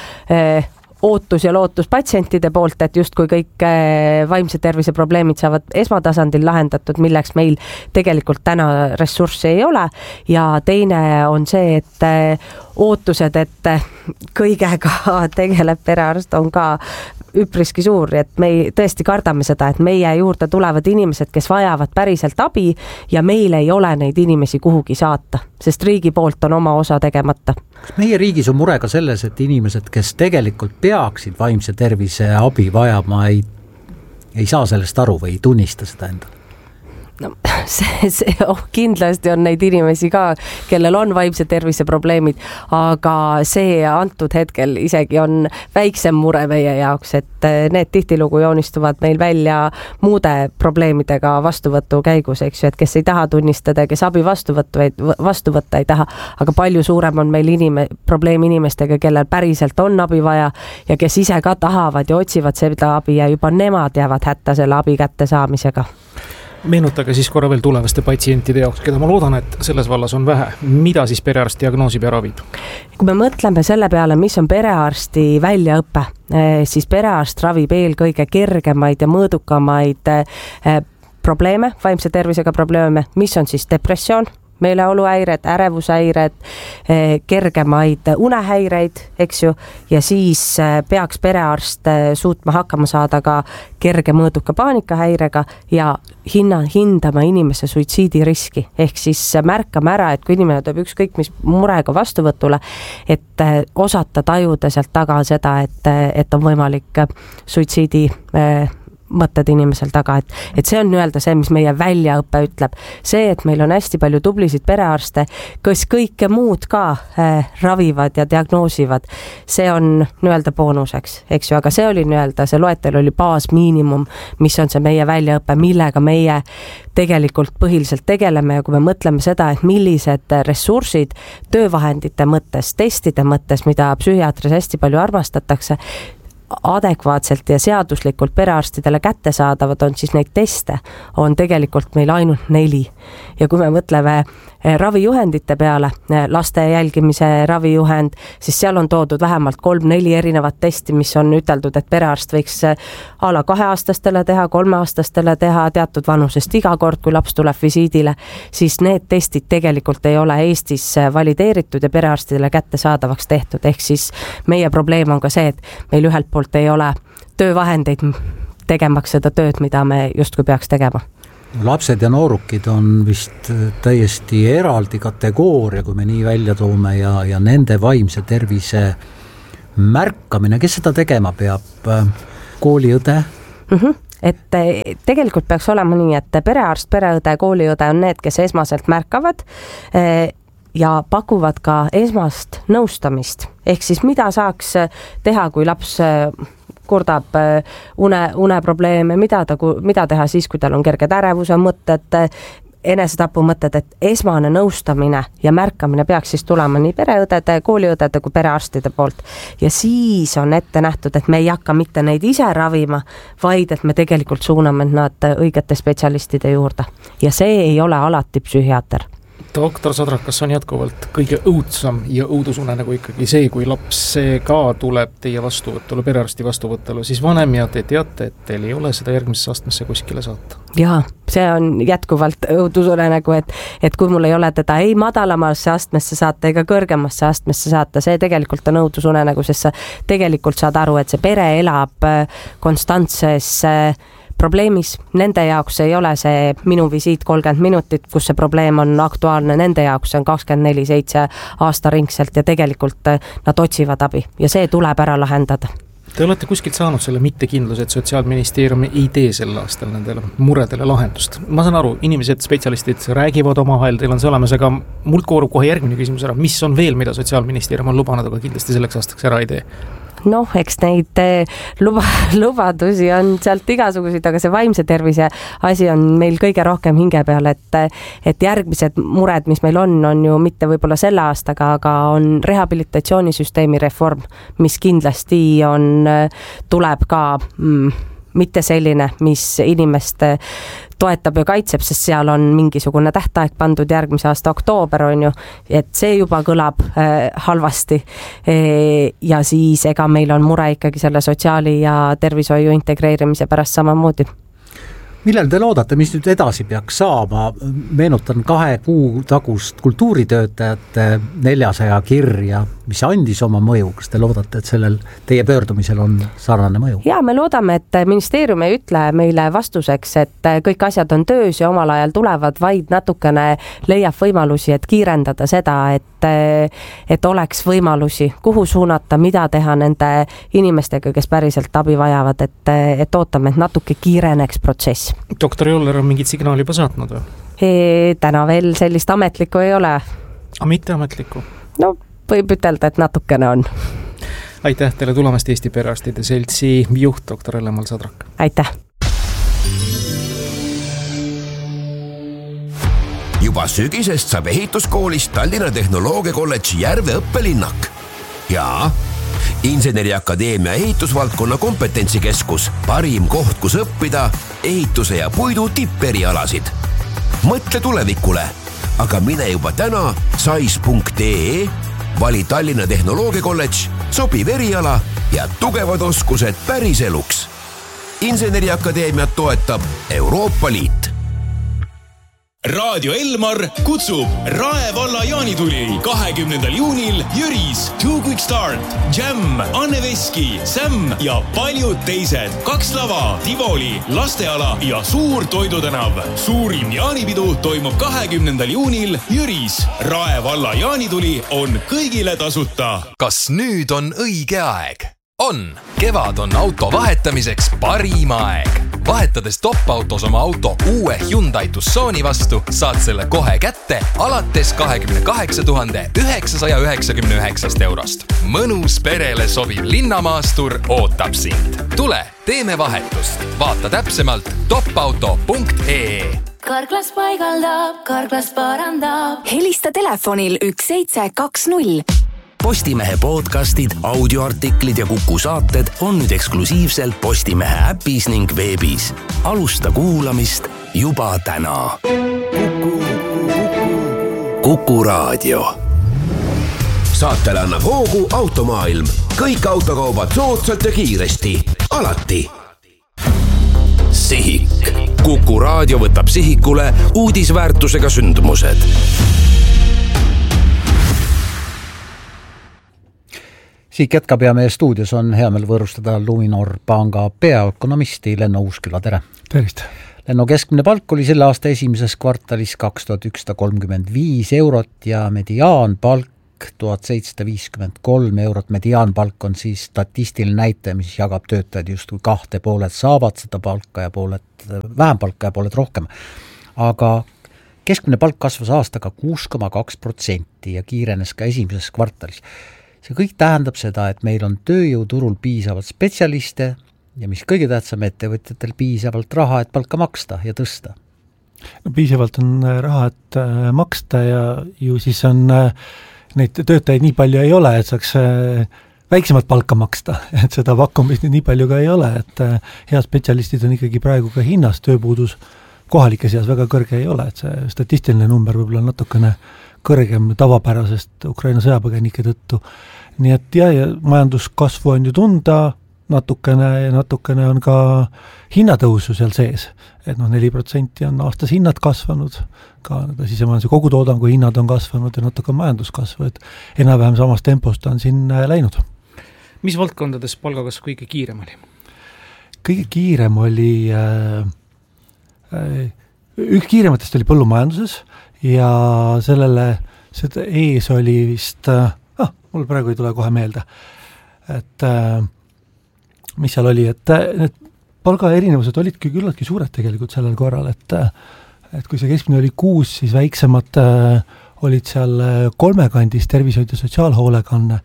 ootus ja lootus patsientide poolt, et justkui kõik vaimse tervise probleemid saavad esmatasandil lahendatud, milleks meil tegelikult täna ressurssi ei ole. Ja teine on see, et ootused, et kõigega tegeleb perearst on ka üpriski suur, et me tõesti kardame seda, et meie juurde tulevad inimesed, kes vajavad päriselt abi ja meil ei ole neid inimesi kuhugi saata, sest riigi poolt on oma osa tegemata. Kas meie riigis on mure ka selles, et inimesed, kes tegelikult peaksid vaimse tervise abi vajama, ei saa sellest aru või ei tunnista seda endale? No, kindlasti on neid inimesi ka, kellel on vaimse tervise probleemid, aga see antud hetkel isegi on väiksem mure meie jaoks, et need tihtilugu joonistuvad meil välja muude probleemidega vastuvõtu käigus, eks ju, et kes ei taha tunnistada, kes abi vastu võtta ei taha, aga palju suurem on meil probleem inimestega, kellel päriselt on abi vaja ja kes ise ka tahavad ja otsivad seda abi ja juba nemad jäävad hätta selle abi kätte saamisega. Meenutage siis korra veel tulevaste patsientide jaoks, keda ma loodan, et selles vallas on vähe. Mida siis perearst diagnoosib ja ravib? Kui me mõtleme selle peale, mis on perearsti väljaõpe, siis perearst ravib eelkõige kergemaid ja mõõdukamaid probleeme, vaimse tervisega probleeme, mis on siis depressioon, meeleoluhäired, ärevushäired, kergemaid unehäireid, eks ju, ja siis peaks perearst suutma hakkama saada ka kerge mõõduka paanikahäirega ja hindama inimese suitsiidiriski, ehk siis märkame ära, et kui inimene tuleb ükskõik mis murega vastuvõtule, et osata tajuda sealt taga seda, et on võimalik suitsiidi mõtted inimesel taga, et see on nii-öelda see, mis meie väljaõpe ütleb. See, et meil on hästi palju tublisid perearste, kes kõike muud ka ravivad ja diagnoosivad, see on nii-öelda boonuseks, eks ju, aga see oli nii-öelda, see loetel oli baasmiinimum, mis on see meie väljaõpe, millega meie tegelikult põhiliselt tegeleme ja kui me mõtleme seda, et millised ressursid töövahendite mõttes, testide mõttes, mida psühhiaatris hästi palju armastatakse, adekvaatselt ja seaduslikult perearstidele kätte saadavad on, siis neid teste on tegelikult meil ainult 4 Ja kui me mõtleme ravijuhendite peale, laste jälgimise ravijuhend, siis seal on toodud vähemalt 3-4 erinevat testi, mis on üteldud, et perearst võiks a la 2-aastastele teha, 3-aastastele teha teatud vanusest iga kord, kui laps tuleb visiidile, siis need testid tegelikult ei ole Eestis valideeritud ja perearstidele kättesaadavaks tehtud. Ehk siis meie probleem on ka see, et meil ühelt poolt ei ole töövahendeid tegemaks seda tööd, mida me justkui peaks tegema. Lapsed ja noorukid on vist täiesti eraldi kategooria, kui me nii välja toome ja nende vaimse tervise märkamine, kes seda tegema peab? Kooliõde? Et tegelikult peaks olema nii, et perearst, pereõde, kooliõde on need, kes esmaselt märkavad ja pakuvad ka esmast nõustamist. Ehk siis mida saaks teha, kui laps kurdab uneprobleeme, mida teha siis, kui tal on kerged ärevuse mõtted, enesetapu mõtted, et esmane nõustamine ja märkamine peaks siis tulema nii pereõdede, kooliõdede kui perearstide poolt. Ja siis on ette nähtud, et me ei hakka mitte neid ise ravima, vaid et me tegelikult suuname nad õigete spetsialistide juurde. Ja see ei ole alati psühhiaater. Doktor Sadrak, kas on jätkuvalt kõige õudsam ja õudusunenägu ikkagi see, kui laps ka tuleb teie vastuvõttule, perearsti vastuvõttule, siis vanem ja te teate, et teil ei ole seda järgmisesse astmesse kuskile saata? Jaa, see on jätkuvalt õudusunenägu, et kui mul ei ole teda ei madalamasse astmesse saata ega kõrgemasse astmesse saata, see tegelikult on õudusunenägu, sest sa tegelikult saad aru, et see pere elab konstantses probleemis. Nende jaoks ei ole see minu visiit 30 minutit, kus see probleem on aktuaalne, nende jaoks see on 24/7 aastaringselt ja tegelikult nad otsivad abi ja see tuleb ära lahendada. Te olete kuskilt saanud selle mittekindluse, et Sotsiaalministeerium ei tee sel aastal nendele muredele lahendust. Ma saan aru, inimesed, spetsialistid räägivad omavahel, teil on see olemas, aga mul koorub kohe järgmine küsimus ära. Mis on veel, mida Sotsiaalministeerium on lubanud, aga kindlasti selleks aastaks ära ei tee? Noh, eks neid lubadusi on sealt igasuguseid, aga see vaimse tervise asi on meil kõige rohkem hinge peal, et järgmised mured, mis meil on ju mitte võib-olla selle aastaga, aga on rehabilitatsioonisüsteemi reform, mis kindlasti tuleb ka mitte selline, mis inimest toetab ja kaitseb, sest seal on mingisugune tähtaeg pandud järgmise aasta oktoober, on ju, et see juba kõlab halvasti. Ja siis ega meil on mure ikkagi selle sotsiaali ja tervishoiu integreerimise pärast samamoodi. Millal te loodate, mis nüüd edasi peaks saama? Meenutan 2 kuu tagust kultuuritöötajate 400 kirja, mis andis oma mõju. Kas te loodate, et sellel teie pöördumisel on sarnane mõju? Ja me loodame, et ministeerium ei ütle meile vastuseks, et kõik asjad on töös ja omal ajal tulevad, vaid natukene leiab võimalusi, et kiirendada seda, et oleks võimalusi, kuhu suunata, mida teha nende inimestega, kes päriselt abi vajavad, et ootame, et natuke kiireneks protsess. Doktor Joller on mingit signaali juba saatnud või? Täna veel sellist ametlikku ei ole. A mitte ametlikku? No, võib ütelda, et natukene on. Aitäh teile tulemast Eesti Perearstide Seltsi juht, doktor Ellemal Sadrak. Aitäh! Juba sügisest saab ehituskoolist Tallinna Tehnoloogiakolledži Järve õppelinnak. Ja Inseneriakadeemia ehitusvaldkonna kompetentsikeskus, parim koht, kus õppida ehituse ja puidu tipperialasid. Mõtle tulevikule, aga mine juba täna sais.ee, vali Tallinna Tehnoloogiakolledž, sobiv eriala ja tugevad oskused päris eluks. Inseneriakadeemiat toetab Euroopa Liit. Raadio Elmar kutsub Rae valla jaanituli 20. juunil Jüris, Too Quick Start, Jam, Anne Veski, Sam ja paljud teised. 2 lava, Tivoli, lasteala ja suur toidutänav. Suurim jaanipidu toimub 20. juunil Jüris. Rae valla jaanituli on kõigile tasuta. Kas nüüd on õige aeg? On! Kevad on auto vahetamiseks parim aeg. Vahetades top-autos oma auto uue Hyundai Tucsoni vastu, saad selle kohe kätte alates 28 999 eurost. Mõnus perele sobiv linnamaastur ootab sind. Tule, teeme vahetust. Vaata täpsemalt topauto.ee. Karklas paigaldab, Karklas parandab. Helista telefonil 1720. Postimehe podcastid, audioartiklid ja Kuku saated on nüüd eksklusiivselt Postimehe äpis ning veebis. Alusta kuulamist juba täna. Kuku Raadio. Saatele annab hoogu Automaailm. Kõik autokaubad soodsalt ja kiiresti. Alati. Sihik. Kuku Raadio võtab sihikule uudisväärtusega sündmused. Siik jätkab ja meie stuudios on hea meel võõrustada Luminor panga peaökonomisti Lenno Uusküla, tere! Tervist! Lenno keskmine palk oli selle aasta esimeses kvartalis 2135 eurot ja mediaanpalk 1753 eurot. Mediaanpalk on siis statistiline näitaja, mis jagab töötajad justkui kahte, pooled saavad seda palka ja pooled vähem palka ja pooled rohkem. Aga keskmine palk kasvas aastaga 6,2% ja kiirenes ka esimeses kvartalis. See kõik tähendab seda, et meil on tööjõuturul piisavalt spetsialiste ja mis kõige tähtsam, ettevõtjatel piisavalt raha, et palka maksta ja tõsta. No, piisavalt on raha, et maksta ja ju siis on neid töötajaid nii palju ei ole, et saaks väiksemat palka maksta, et seda pakkumist nii palju ka ei ole, et head spetsialistid on ikkagi praegu ka hinnas, tööpuudus kohalike seas väga kõrge ei ole, et see statistiline number võib-olla natukene kõrgem tavapärasest Ukraina sõjapõgenike tõttu. Nii et ja majanduskasvu on ju tunda, natukene on ka hinnatõusu seal sees, et 4% on aastas hinnad kasvanud, ka sisemajanduse kogutoodangu hinnad on kasvanud ja natuke majanduskasvu, et enam-vähem samast tempost on siin läinud. Mis valdkondades palgakasv kõige kiirem oli? Kõige kiirem oli, üks kiirematest oli põllumajanduses ja sellele seda ees oli vist, mul praegu ei tule kohe meelde, et mis seal oli, et need palgaerinevused olidki küllaltki suured tegelikult sellel korral, et kui see keskmine oli 6, siis väiksemad olid seal 3 kandis tervishoid ja sotsiaalhoolekanne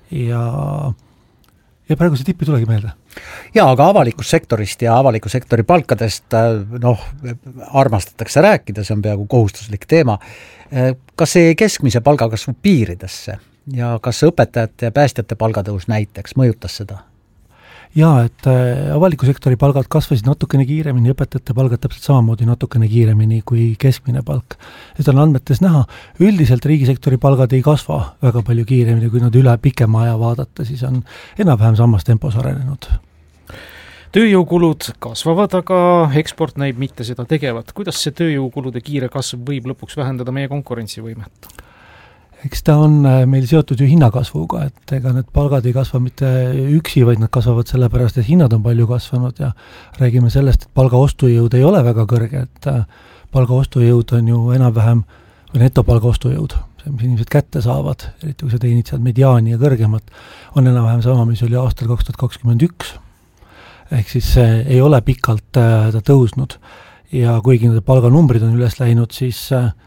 ja praegu see tipp ei tulegi meelde. Jaa, aga avalikust sektorist ja avaliku sektori palkadest armastatakse rääkida, see on peaaegu kohustuslik teema. Kas see keskmise palgakasvu piiridesse ja kas õpetajate ja päästjate palgatõus näiteks mõjutas seda? Jaa, et avaliku sektori palgad kasvasid natukene kiiremini, õpetajate palgad täpselt samamoodi natukene kiiremini kui keskmine palk. Seda on andmetes näha, üldiselt riigisektori palgad ei kasva väga palju kiiremini, kui nad üle pikema aja vaadata, siis on enam-vähem samas tempos arenenud. Tööjõukulud kasvavad, aga eksport näib mitte seda tegevat. Kuidas see tööjõukulude kiire kasv võib lõpuks vähendada meie konkurentsivõimet? Eks ta on meil seotud ju hinnakasvuga, et ega need palgad ei kasva mitte üksi, vaid nad kasvavad sellepärast, et hinnad on palju kasvanud ja räägime sellest, et palga ostujõud ei ole väga kõrge, et palga ostujõud on ju enam-vähem, või netopalga ostujõud, see, mis inimesed kätte saavad, eriti kui sa teenid seal mediaani ja kõrgemat, on enam-vähem sama, mis oli aastal 2021. Ehk siis ei ole pikalt ta tõusnud ja kuigi need palganumbrid on üles läinud, siis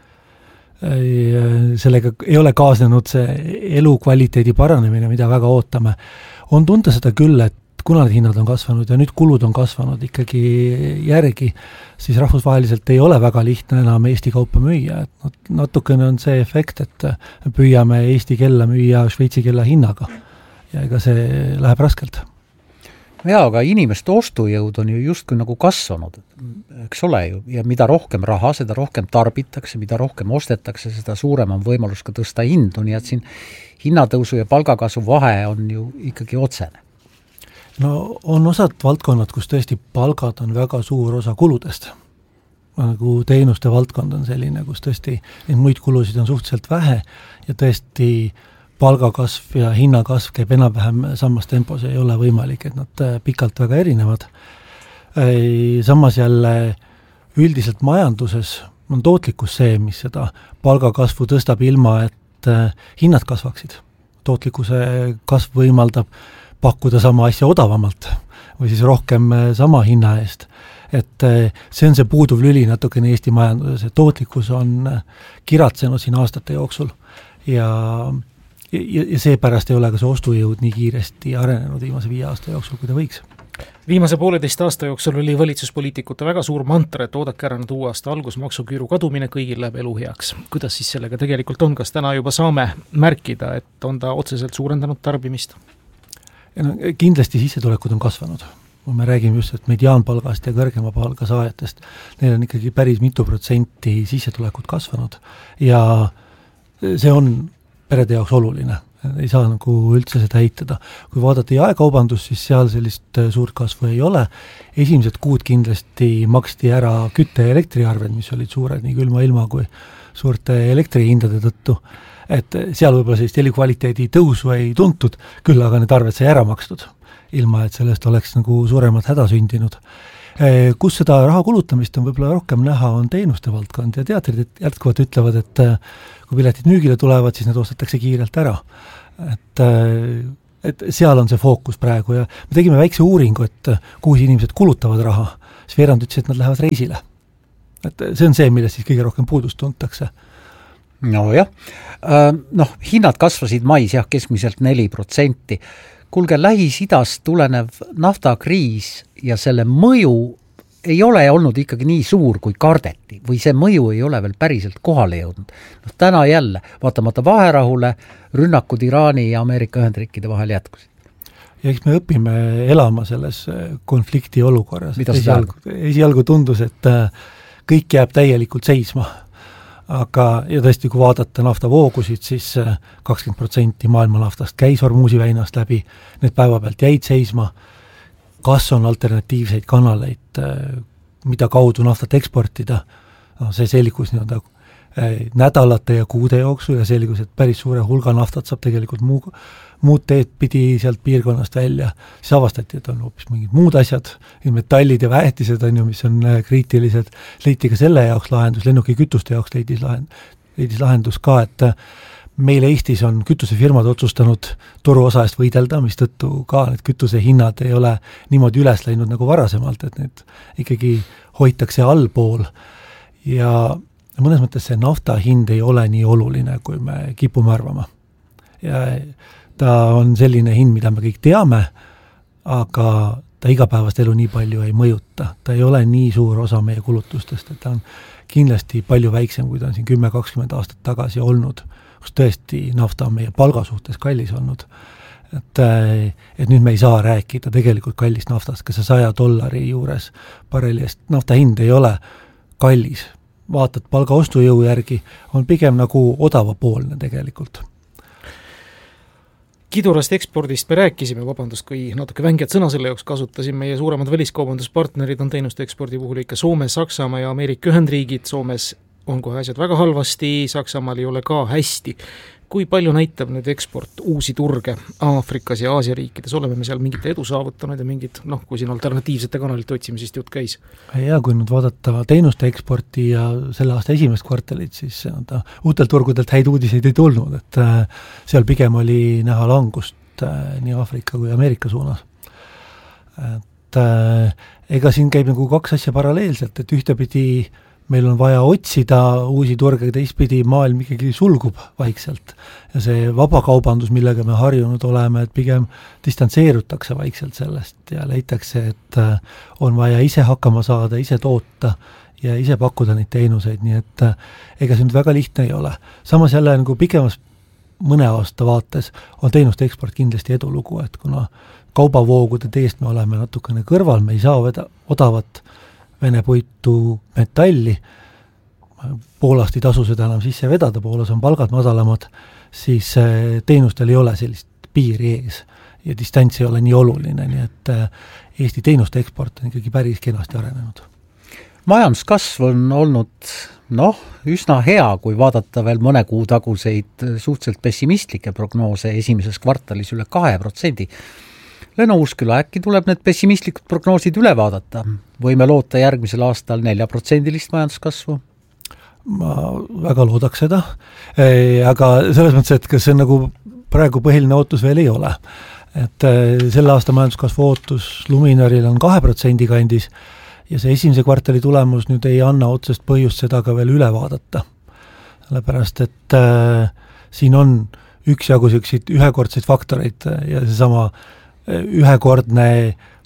sellega ei ole kaasnenud see elukvaliteedi paranemine, mida väga ootame. On tunda seda küll, et kuna need hinnad on kasvanud ja nüüd kulud on kasvanud ikkagi järgi, siis rahvusvaheliselt ei ole väga lihtne enam Eesti kaupa müüa. Et natukene on see efekt, et püüame Eesti kella müüa Šveitsi kella hinnaga ja ega see läheb raskelt. Jaa, aga inimeste ostujõud on ju justkui nagu kasvanud, eks ole ju, ja mida rohkem raha, seda rohkem tarbitakse, mida rohkem ostetakse, seda suurem on võimalus ka tõsta hindu, nii et siin hinnatõusu ja palgakasvu vahe on ju ikkagi otsene. No on osad valdkonnad, kus tõesti palgad on väga suur osa kuludest. Nagu teenuste valdkond on selline, kus tõesti neid muid kulusid on suhteliselt vähe ja tõesti palgakasv ja hinnakasv käib enam-vähem samas tempos, ei ole võimalik, et nad pikalt väga erinevad. Samas jälle üldiselt majanduses on tootlikkus see, mis seda palgakasvu tõstab ilma, et hinnad kasvaksid. Tootlikkuse kasv võimaldab pakkuda sama asja odavamalt või siis rohkem sama hinna eest. Et see on see puuduv lüli natukene Eesti majanduses, et tootlikkus on kiratsenud siin aastate jooksul ja seepärast ei ole ka see ostujõud nii kiiresti arenenud viimase 5 aasta jooksul, kui ta võiks. Viimase 1,5 aasta jooksul oli valitsuspoliitikute väga suur mantra, et oodake ära nüüd uue aasta algus, maksuküüru kadumine, kõigil läheb elu heaks. Kuidas siis sellega tegelikult on? Kas täna juba saame märkida, et on ta otseselt suurendanud tarbimist? No, kindlasti sissetulekud on kasvanud. Kui me räägime just et mediaanpalgast ja kõrgema palga saajatest, neil on ikkagi päris mitu protsenti sissetulekud kasvanud ja see on perede jaoks oluline. Ei saa nagu üldse seda heitada. Kui vaadata jaekaubandus, siis seal sellist suurt kasvu ei ole. Esimesed kuud kindlasti maksti ära kütte- ja elektriarved, mis olid suured nii külma ilma kui suurte elektrihindade tõttu. Et seal võib-olla sellist elikvaliteedi tõusu ei tuntud, küll aga need arved sai ära makstud, ilma et sellest oleks nagu suuremat häda sündinud. Kus seda raha kulutamist on võib-olla rohkem näha, on teenuste valdkond ja teatrid jätkuvalt ütlevad, et kui piletid müügile tulevad, siis need ostetakse kiirelt ära. Et seal on see fookus praegu ja me tegime väikse uuringu, et kuhu inimesed kulutavad raha, siis veerand ütles, et nad lähevad reisile. Et see on see, millest siis kõige rohkem puudust tuntakse. No jah, hinnad kasvasid mais keskmiselt 4%. Kuulge, Lähis-Idast tulenev naftakriis ja selle mõju ei ole olnud ikkagi nii suur, kui kardeti, või see mõju ei ole veel päriselt kohale jõudnud. Täna jälle, vaatamata vaherahule, rünnakud Iraani ja Ameerika Ühendriikide vahel jätkusid. Ja eks me õpime elama selles konflikti olukorras. Esialgu tundus, et kõik jääb täielikult seisma. Aga ja tõesti, kui vaadata naftavoogusid, siis 20% maailma naftast käis Hormuzi väinast läbi, need päeva pealt jäid seisma. Kas on alternatiivseid kanaleid, mida kaudu naftat eksportida? See selgus nädalate ja kuude jooksul ja selgus, et päris suure hulga naftat saab tegelikult muud teed pidi sealt piirkonnast välja. Siis avastati, et on hoopis mingid muud asjad, metallid ja väetised, mis on kriitilised. Leiti ka selle jaoks lahendus, lennuki kütuste jaoks leidis lahendus ka, et meil Eestis on kütusefirmad otsustanud turuosa eest võidelda, mis tõttu ka need kütusehinnad ei ole niimoodi üles läinud nagu varasemalt, et need ikkagi hoitakse allpool ja mõnes mõttes see nafta hind ei ole nii oluline, kui me kipume arvama. Ja ta on selline hind, mida me kõik teame, aga ta igapäevast elu nii palju ei mõjuta. Ta ei ole nii suur osa meie kulutustest, et ta on kindlasti palju väiksem, kui ta on siin 10-20 aastat tagasi olnud, kus tõesti nafta on meie palga suhtes kallis olnud. Et nüüd me ei saa rääkida tegelikult kallist naftast, ka see $100 juures barreli eest nafta hind ei ole kallis. Vaatad palga ostujõu järgi, on pigem nagu odavapoolne tegelikult. Kidurast ekspordist me rääkisime, kui natuke vänged sõna selle jaoks kasutasin. Meie suuremad väliskaubanduspartnerid on teenuste ekspordi puhul ikka Soome, Saksamaa ja Ameerika Ühendriigid. Soomes on kohe asjad väga halvasti, Saksamaal ei ole ka hästi. Kui palju näitab nüüd eksport uusi turge Aafrikas ja Aasia riikides? Oleme me seal mingit edu saavutanud ja mingid, kui siin alternatiivsete kanalite otsimisest jutt käis? Ja kui nüüd vaadata teenuste eksporti ja selle aasta esimest kvartalit, siis uutelt turgudelt häid uudiseid ei tulnud, et seal pigem oli näha langust nii Aafrika kui Ameerika suunas. Et ega siin käib nagu kaks asja paralleelselt, et ühtepidi meil on vaja otsida uusi turge, teistpidi maailm ikkagi sulgub vaikselt. Ja see vabakaubandus, millega me harjunud oleme, et pigem distantseerutakse vaikselt sellest ja leitakse, et on vaja ise hakkama saada, ise toota ja ise pakkuda neid teenuseid, nii et ega see nüüd väga lihtne ei ole. Samas jälle nagu pikemas mõne aasta vaates on teenuste eksport kindlasti edulugu, et kuna kaubavoogude teest me oleme natukene kõrval, me ei saa odavat Vene puitu metalli, Poolast ei tasu seda enam sisse vedada, Poolas on palgad madalamad, siis teenustel ei ole sellist piiri ees ja distants ei ole nii oluline, nii et Eesti teenuste eksport on ikkagi päris kenasti arenenud. Majanduskasv on olnud üsna hea, kui vaadata veel mõne kuu taguseid suhteliselt pessimistlikke prognoose esimeses kvartalis üle 2%. Leno Uusküla, äkki tuleb need pessimistlikud prognoosid üle vaadata? Võime loota järgmisel aastal 4% majanduskasvu? Ma väga loodaks seda, aga selles mõttes, et kas see nagu praegu põhiline ootus veel ei ole. Et selle aasta majanduskasvu ootus Luminoril on 2% kandis ja see esimese kvartali tulemus nüüd ei anna otsest põhjust seda ka veel üle vaadata. Sellepärast, et siin on üksjagu ühekordseid faktoreid ja seesama ühekordne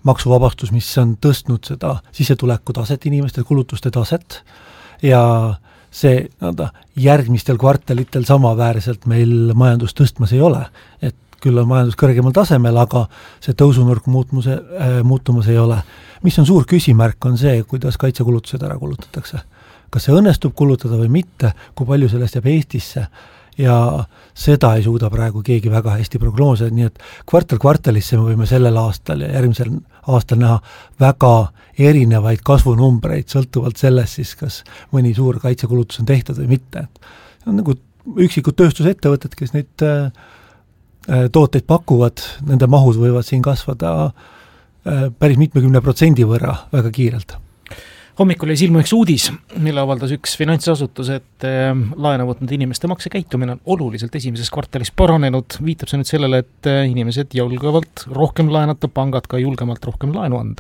maksuvabastus, mis on tõstnud seda sissetuleku taset, inimeste kulutuste taset ja see järgmistel kvartalitel samaväärselt meil majandus tõstmas ei ole, et küll on majandus kõrgemal tasemel, aga see tõusunurk muutumas ei ole. Mis on suur küsimärk, on see, kuidas kaitsekulutused ära kulutatakse. Kas see õnnestub kulutada või mitte, kui palju sellest jääb Eestisse ja seda ei suuda praegu keegi väga hästi prognoosida, nii et kvartalisse me võime sellel aastal ja järgmisel aastal näha väga erinevaid kasvunumbreid, sõltuvalt sellest siis, kas mõni suur kaitsekulutus on tehtud või mitte. See on nagu üksikud tööstusettevõtted, kes neid tooteid pakuvad, nende mahud võivad siin kasvada päris 70% võrra väga kiirelt. Hommikul jäi silma üks uudis, mille avaldas üks finantsasutus, et laenu võtnud inimeste maksekäitumine on oluliselt esimeses kvartalis paranenud. Viitab see nüüd sellele, et inimesed julgevalt rohkem laenata, pangad ka julgemalt rohkem laenu anda?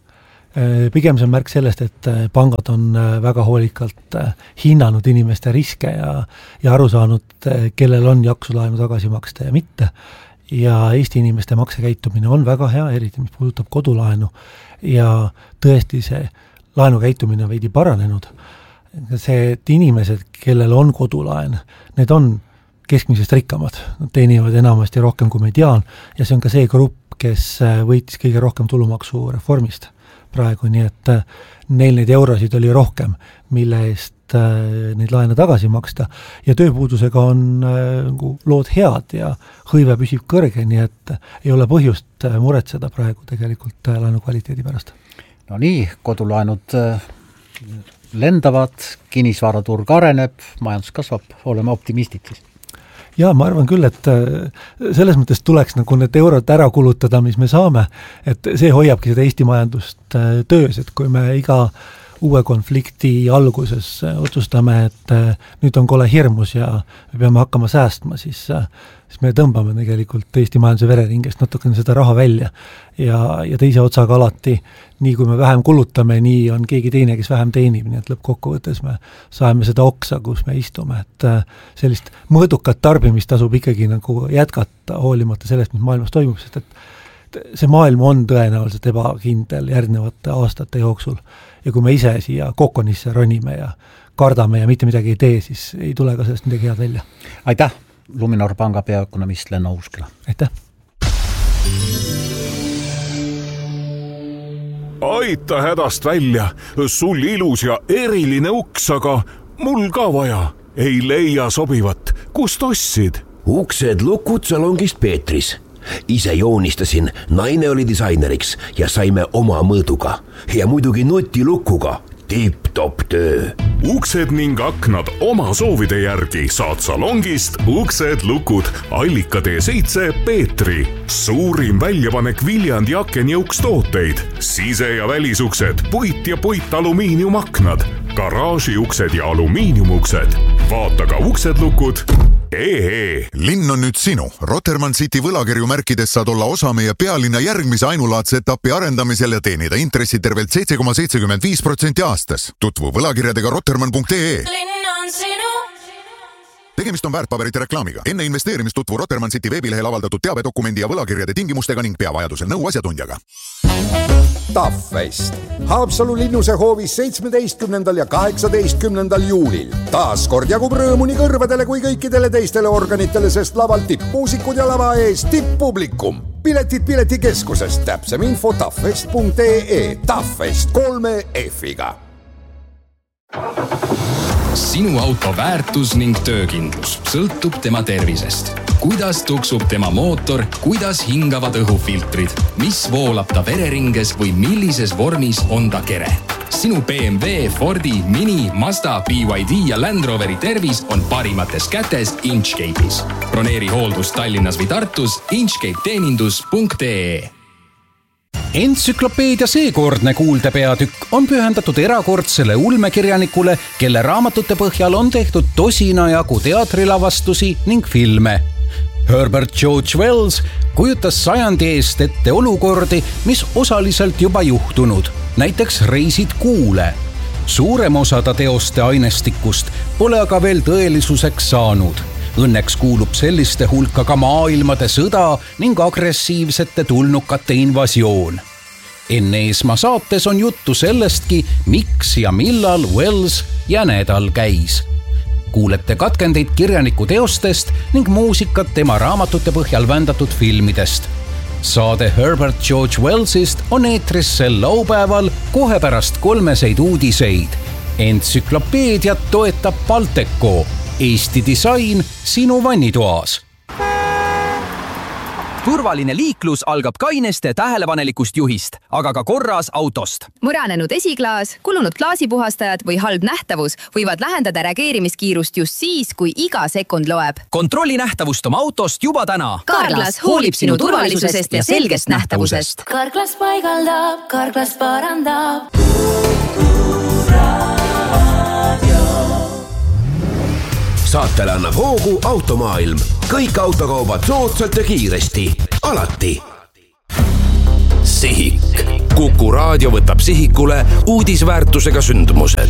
Pigem see on märk sellest, et pangad on väga hoolikalt hinnanud inimeste riske ja aru saanud, kellel on jaksu laenu tagasi maksta ja mitte. Ja Eesti inimeste maksekäitumine on väga hea, eriti mis puudutab kodulaenu ja tõesti see laenukäitumine on veidi paranenud. See, et inimesed, kellel on kodulaen, need on keskmisest rikkamad. Nad teenivad enamasti rohkem kui mediaan ja see on ka see grupp, kes võitis kõige rohkem tulumaksu reformist praegu, nii et neil neid eurosid oli rohkem, mille eest neid laene tagasi maksta ja tööpuudusega on lood head ja hõive püsib kõrge, nii et ei ole põhjust muretseda praegu tegelikult laenu kvaliteedi pärast. No nii, kodulaenud lendavad, kinnisvaraturg areneb, majandus kasvab, oleme optimistid siis. Ja ma arvan küll, et selles mõttes tuleks nagu need eurod ära kulutada, mis me saame, et see hoiabki seda Eesti majandust töös, et kui me iga uue konflikti alguses otsustame, et nüüd on kole hirmus ja me peame hakkama säästma, siis me tõmbame tegelikult Eesti majanduse vereringest natukene seda raha välja ja teise otsaga alati, nii kui me vähem kulutame, nii on keegi teine, kes vähem teenib, nii et lõppkokkuvõttes me saame seda oksa, kus me istume, et sellist mõõdukat tarbimist tasub ikkagi nagu jätkata hoolimata sellest, mis maailmas toimub, sest et see maailm on tõenäoliselt ebakindel järgnevate aastate jooksul ja kui me ise siia kokonisse ronime ja kardame ja mitte midagi ei tee, siis ei tule ka sellest midagi head välja. Aitäh, Luminor panga peaökonomist Lenno Uusküla. Aitäh! Aita hädast välja, sul ilus ja eriline uks, aga mul ka vaja. Ei leia sobivat, kust ostsid? Uksed lukud salongist Peetris. Ise joonistasin, naine oli disaineriks ja saime oma mõõduga ja muidugi nutilukuga. Tipp-top töö. Uksed ning aknad oma soovide järgi saad salongist Uksed lukud Allika T7 Peetri. Suurim väljapanek Viljandi akeniuks tooteid. Sise- ja välisuksed, puit ja puitalumiiniumaknad, garaažiuksed ja alumiiniumuksed. Vaata ka Uksed lukud. Linn on nüüd sinu. Rotermann City võlakirju märkides saad olla osa meie pealinna järgmise ainulaadse etapi arendamisel ja teenida intressi tervelt 7,75% aastas. Tutvu võlakirjadega rotermann.ee. Linn on sinu. Tegemist on väärtpaberite reklaamiga. Enne investeerimist tutvu Rotermann City veebilehel avaldatud teabedokumendi ja võlakirjade tingimustega ning pea vajadusel nõu asjatundjaga. Taffest. Haapsalu linnuse hoovis 17. ja 18. juulil. Taas kord jagub rõõmu nii kõrvadele kui kõikidele teistele organitele, sest laval tippmuusikud ja lava ees tipppublikum. Piletid piletikeskusest, täpsem info taffest.ee. Taffest 3 F-iga. Sinu auto väärtus ning töökindlus sõltub tema tervisest. Kuidas tuksub tema mootor, kuidas hingavad õhufiltrid, mis voolab ta vereringes või millises vormis on ta kere. Sinu BMW, Fordi, Mini, Mazda, BYD ja Land Roveri tervis on parimates kätes Inchcape'is. Broneeri hooldus Tallinnas või Tartus inchcapeteenindus.ee. Entsüklopeedia seekordne kuuldepeatükk on pühendatud erakordsele ulmekirjanikule, kelle raamatute põhjal on tehtud tosina jagu teatrilavastusi ning filme. Herbert George Wells kujutas sajandi eest ette olukordi, mis osaliselt juba juhtunud, näiteks reisid kuule. Suurem osa ta teoste ainestikust pole aga veel tõelisuseks saanud. Õnneks kuulub selliste hulka ka maailmade sõda ning agressiivsete tulnukate invasioon. Enne Eesmaa saates on juttu sellestki, miks ja millal Wells Jänedal käis. Kuulete katkendeid kirjaniku teostest ning muusikat tema raamatute põhjal vändatud filmidest. Saade Herbert George Wellsist on eetris sel laupäeval kohe pärast 3 uudiseid. Entsüklopeediat toetab Balteco. Eesti disain sinu vannitoas. Turvaline liiklus algab kaineste tähelepanelikust juhist, aga ka korras autost. Muranenud esiklaas, kulunud klaasipuhastajad või halb nähtavus võivad lähendada reageerimiskiirust just siis, kui iga sekund loeb. Kontrolli nähtavust oma autost juba täna. Carglass hoolib sinu turvalisusest ja selgest nähtavusest. Carglass paigaldab, Carglass parandab. Saatele annab hoogu Automaailm. Kõik autokaubad soodsalt ja kiiresti. Alati. Sihik. Kuku raadio võtab sihikule uudisväärtusega sündmused.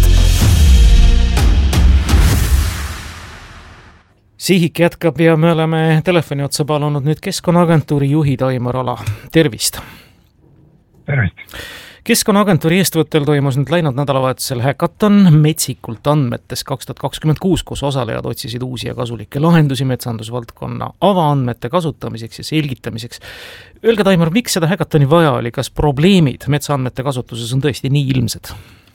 Sihik jätkab ja me oleme telefoni otsa palunud nüüd Keskkonnaagentuuri juhi Taimar Ala. Tervist! Tervist! Keskkonnaagentuuri eestvõttel toimus nüüd läinud nädalavahetusel häkaton metsikult andmetes 2026, kus osalejad otsisid uusi ja kasulikke lahendusi metsandusvaldkonna avaandmete kasutamiseks ja selgitamiseks. Öelge, Taimar, miks seda häkatoni vaja oli? Kas probleemid metsaandmete kasutuses on tõesti nii ilmsed?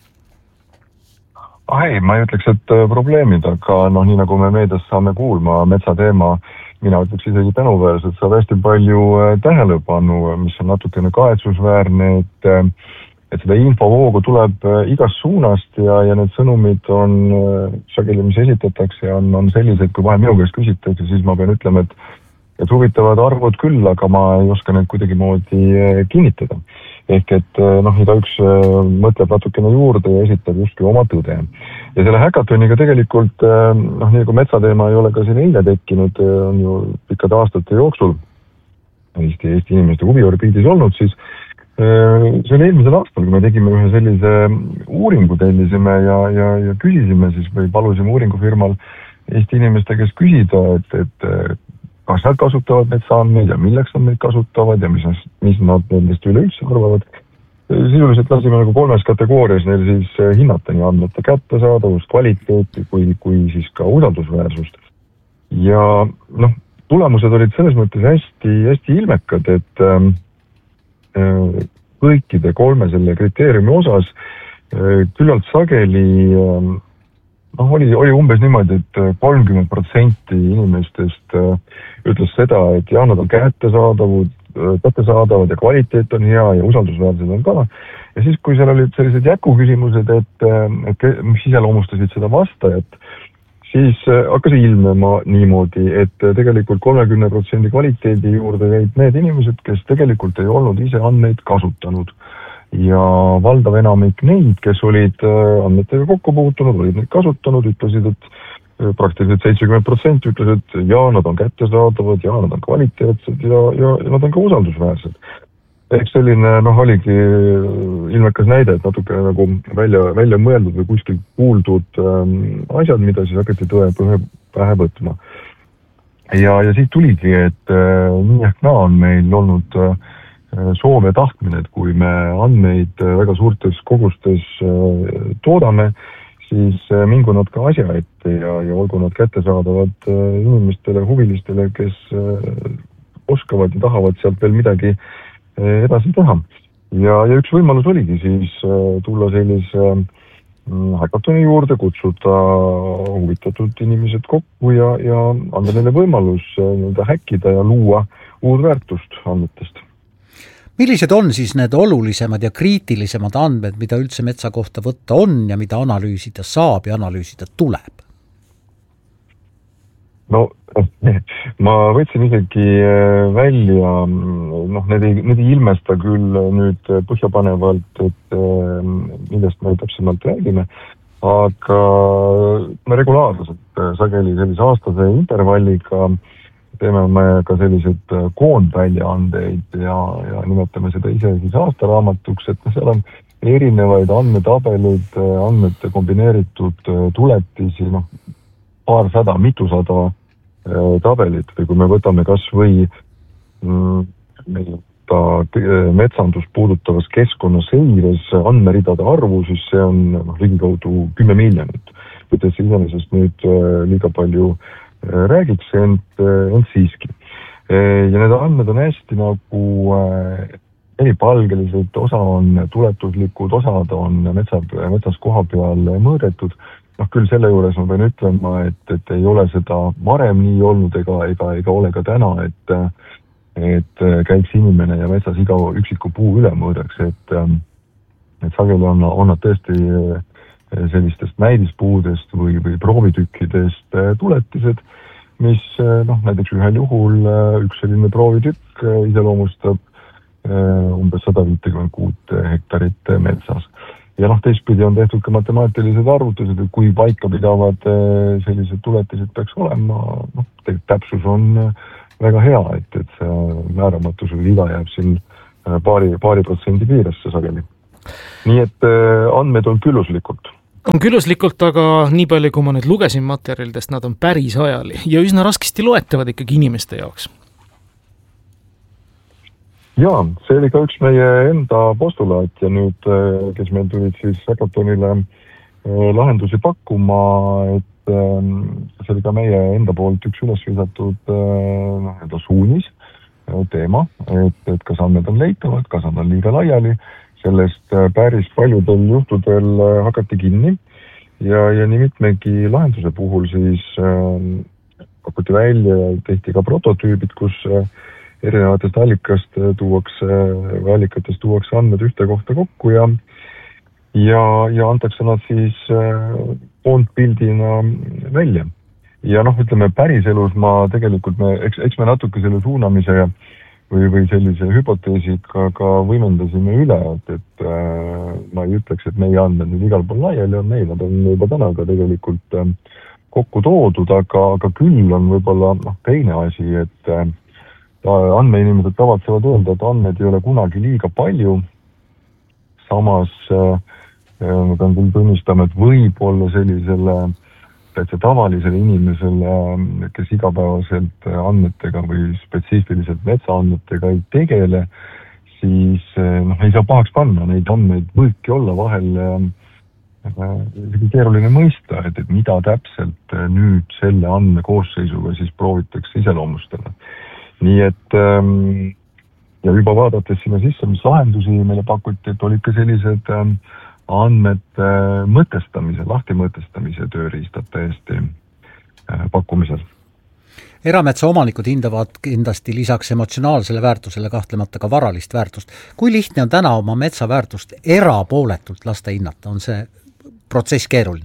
Ei, ma ei ütleks, et probleemid, aga nii nagu me meedias saame kuulma, metsateema, mina ütleks isegi tänuväärselt, saab hästi palju tähelepanu, mis on natukene kahetsusväärne, et seda infovoogu tuleb igast suunast ja need sõnumid on sageli, mis esitatakse, on sellised, kui vahe minu käest küsitakse, siis ma pean ütlema, et huvitavad arvud küll, aga ma ei oska need kuidagi moodi kinnitada. Ehk et igaüks mõtleb natukene juurde ja esitab justkui oma tõde. Ja selle häkatoniga tegelikult, nii nagu metsateema ei ole ka siin eile tekkinud, on ju pikkade aastate jooksul Eesti inimeste huviorbiidis olnud, siis see oli eelmisel aastal, kui me tegime ühe sellise uuringu, tellisime ja küsisime siis või palusime uuringufirmal Eesti inimeste käest küsida, et kas nad kasutavad metsaandmeid ja milleks nad neid kasutavad ja mis nad nendest üleüldse arvavad. Sisuliselt lasime nagu 3 kategoorias neil siis hinnata nii andmete kättesaadavust, kvaliteeti kui siis ka usaldusväärsust. Ja tulemused olid selles mõttes hästi ilmekad, et kõikide 3 selle kriteeriumi osas küllalt sageli oli umbes niimoodi, et 30% inimestest ütles seda, et nad on kättesaadavad ja kvaliteet on hea ja usaldusväärsed on ka. Ja siis, kui seal olid sellised jätkuküsimused, et mis iseloomustasid seda vastajat, siis hakkas ilmema niimoodi, et tegelikult 30% kvaliteedi juurde jäid need inimesed, kes tegelikult ei olnud ise andmeid kasutanud. Ja valdav enamik neid, kes olid andmetega kokku puutunud, olid neid kasutanud, ütlesid, et praktiliselt 70% ütles, et nad on kättesaadavad ja nad on kvaliteetsed ja nad on ka usaldusväärsed. Eks selline oligi ilmekas näide, et natuke nagu välja mõeldud või kuskil kuuldud asjad, mida siis hakati tõe pähe võtma. Ja siit tuligi, et nii ehk naa on meil olnud soov ja tahtmine, et kui me andmeid väga suurtes kogustes toodame, siis mingu nad ka asja ette ja olgu nad kättesaadavad inimestele, huvilistele, kes oskavad ja tahavad sealt veel midagi edasi teha. Ja üks võimalus oligi siis tulla sellise häkatoni juurde, kutsuda huvitatud inimesed kokku ja anda neile võimalus häkkida ja luua uud väärtust andmetest. Millised on siis need olulisemad ja kriitilisemad andmed, mida üldse metsa kohta võtta on ja mida analüüsida saab ja analüüsida tuleb? Ma võtsin isegi välja, need ei ilmesta küll nüüd põhjapanevalt, et millest me täpsemalt räägime, aga me regulaarselt sageli sellise aastase intervalliga teeme me ka sellised koondväljaandeid ja nimetame seda ise siis aastaraamatuks, et seal on erinevaid andmetabeleid, andmete kombineeritud tuletisi, paarsada, mitusada tabelit või kui me võtame kas või metsandust puudutavas keskkonnaseires andmeridade arvu, siis see on ligikaudu 10 miljonit. Võttes iseenesest nüüd liiga palju räägiks, ent siiski. Ja need andmed on hästi nagu eripalgelised, osa on tuletuslikud, osad on metsas koha peal mõõdetud. Küll selle juures ma pean ütlema, et ei ole seda varem nii olnud ega ole ka täna, et käiks inimene ja metsas iga üksiku puu üle mõõdaks, et sageli on nad tõesti sellistest näidispuudest või proovitükkidest tuletised, mis näiteks ühel juhul üks selline proovitükk iseloomustab umbes 156 hektarit metsas. Ja teistpidi on tehtud ka matemaatilised arvutused, et kui paikapidavad sellised tuletised peaks olema, täpsus on väga hea, et see määramatus või viga jääb siin paari protsendi piiresse sageli. Nii et andmed on külluslikult. On külluslikult, aga nii palju, kui ma nüüd lugesin materjalidest, nad on päris ajali ja üsna raskesti loetavad ikkagi inimeste jaoks. Jaa, see oli ka üks meie enda postulaat ja nüüd, kes meil tulid siis hackathonile lahendusi pakkuma, et see oli ka meie enda poolt üks üles visatud suunis teema, et kas andmed on leitavad, kas nad on liiga laiali, sellest päris paljudel juhtudel hakati kinni ja nii mitmegi lahenduse puhul siis pakuti välja ja tehti ka prototüübid, kus erinevatest allikatest tuuakse andmed ühte kohta kokku ja antakse nad siis koondpildina välja. Ja ütleme, päriselus ma tegelikult, eks me natuke selle suunamise või sellise hüpoteesiga ka võimendasime üle, et ma ei ütleks, et meie andmed nüüd igal pool laiali on meil, nad on juba täna ka tegelikult kokku toodud, aga küll on võib-olla teine asi, et andmeinimesed tavatsevad öelda, et andmed ei ole kunagi liiga palju. Samas ma pean küll tunnistama, et võib-olla sellisele täitsa tavalisele inimesele, kes igapäevaselt andmetega või spetsiifiliselt metsaandmetega ei tegele, siis ei saa pahaks panna. Neid andmeid võibki olla vahel keeruline mõista, et mida täpselt nüüd selle andmekoosseisuga siis proovitakse iseloomustada. Nii et ja juba vaadates sinna sisse, mis lahendusi meile pakuti, et olid ka sellised andmete mõtestamise, lahti mõtestamise tööriistad täiesti pakkumisel. Erametsa omanikud hindavad kindlasti lisaks emotsionaalsele väärtusele kahtlemata ka varalist väärtust. Kui lihtne on täna oma metsa väärtust erapooletult lasta hinnata? On see protsess keeruline?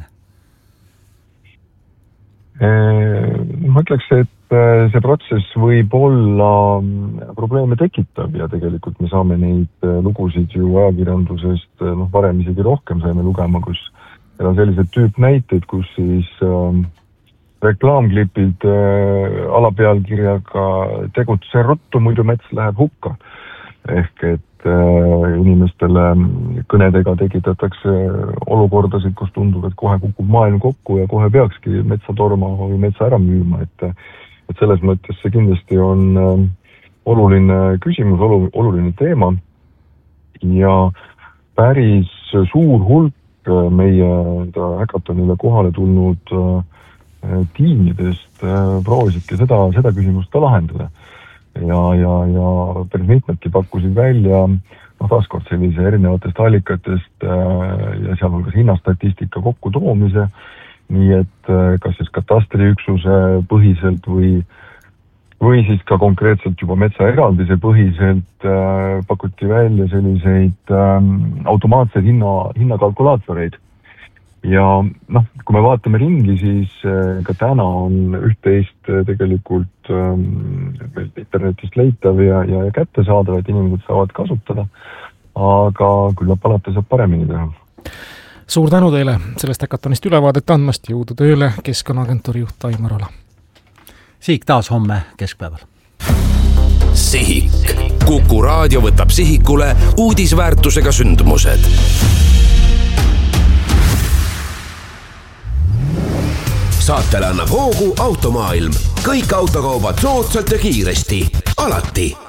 Ma ütleks, et see protsess võib olla probleeme tekitav ja tegelikult me saame neid lugusid ju ajakirjandusest varem isegi rohkem saime lugema, kus on sellised tüüpnäiteid, kus siis reklaamklipid alapealkirjaga tegutse ruttu, muidu mets läheb hukka. Ehk et inimestele kõnedega tekitatakse olukordasid, kus tundub, et kohe kukub maailm kokku ja kohe peakski metsa torma või metsa ära müüma, et selles mõttes see kindlasti on oluline küsimus, oluline teema ja päris suur hulk meie hackathonile kohale tulnud tiimidest proovisidki seda küsimust ka lahendada. Ja päris mitmedki pakkusid välja taaskord sellise erinevatest allikatest ja sealhulgas hinnastatistika kokku toomise, nii et kas siis katastriüksuse põhiselt või siis ka konkreetselt juba metsa eraldise põhiselt pakuti välja selliseid automaatseid hinnakalkulaatoreid. Ja kui me vaatame ringi, siis ka täna on üht-teist tegelikult internetist leitav ja kättesaadav, et inimesed saavad kasutada, aga küllap alati saab paremini teha. Suur tänu teile sellest hackathonist ülevaadet andmast, jõudu tööle Keskkonnaagentuuri juht Aimar Ala. Sihik taas homme keskpäeval. Sihik. Kuku raadio võtab sihikule uudisväärtusega sündmused. Saatele annab hoogu Automaailm. Kõik autokaubad soodsalt ja kiiresti. Alati.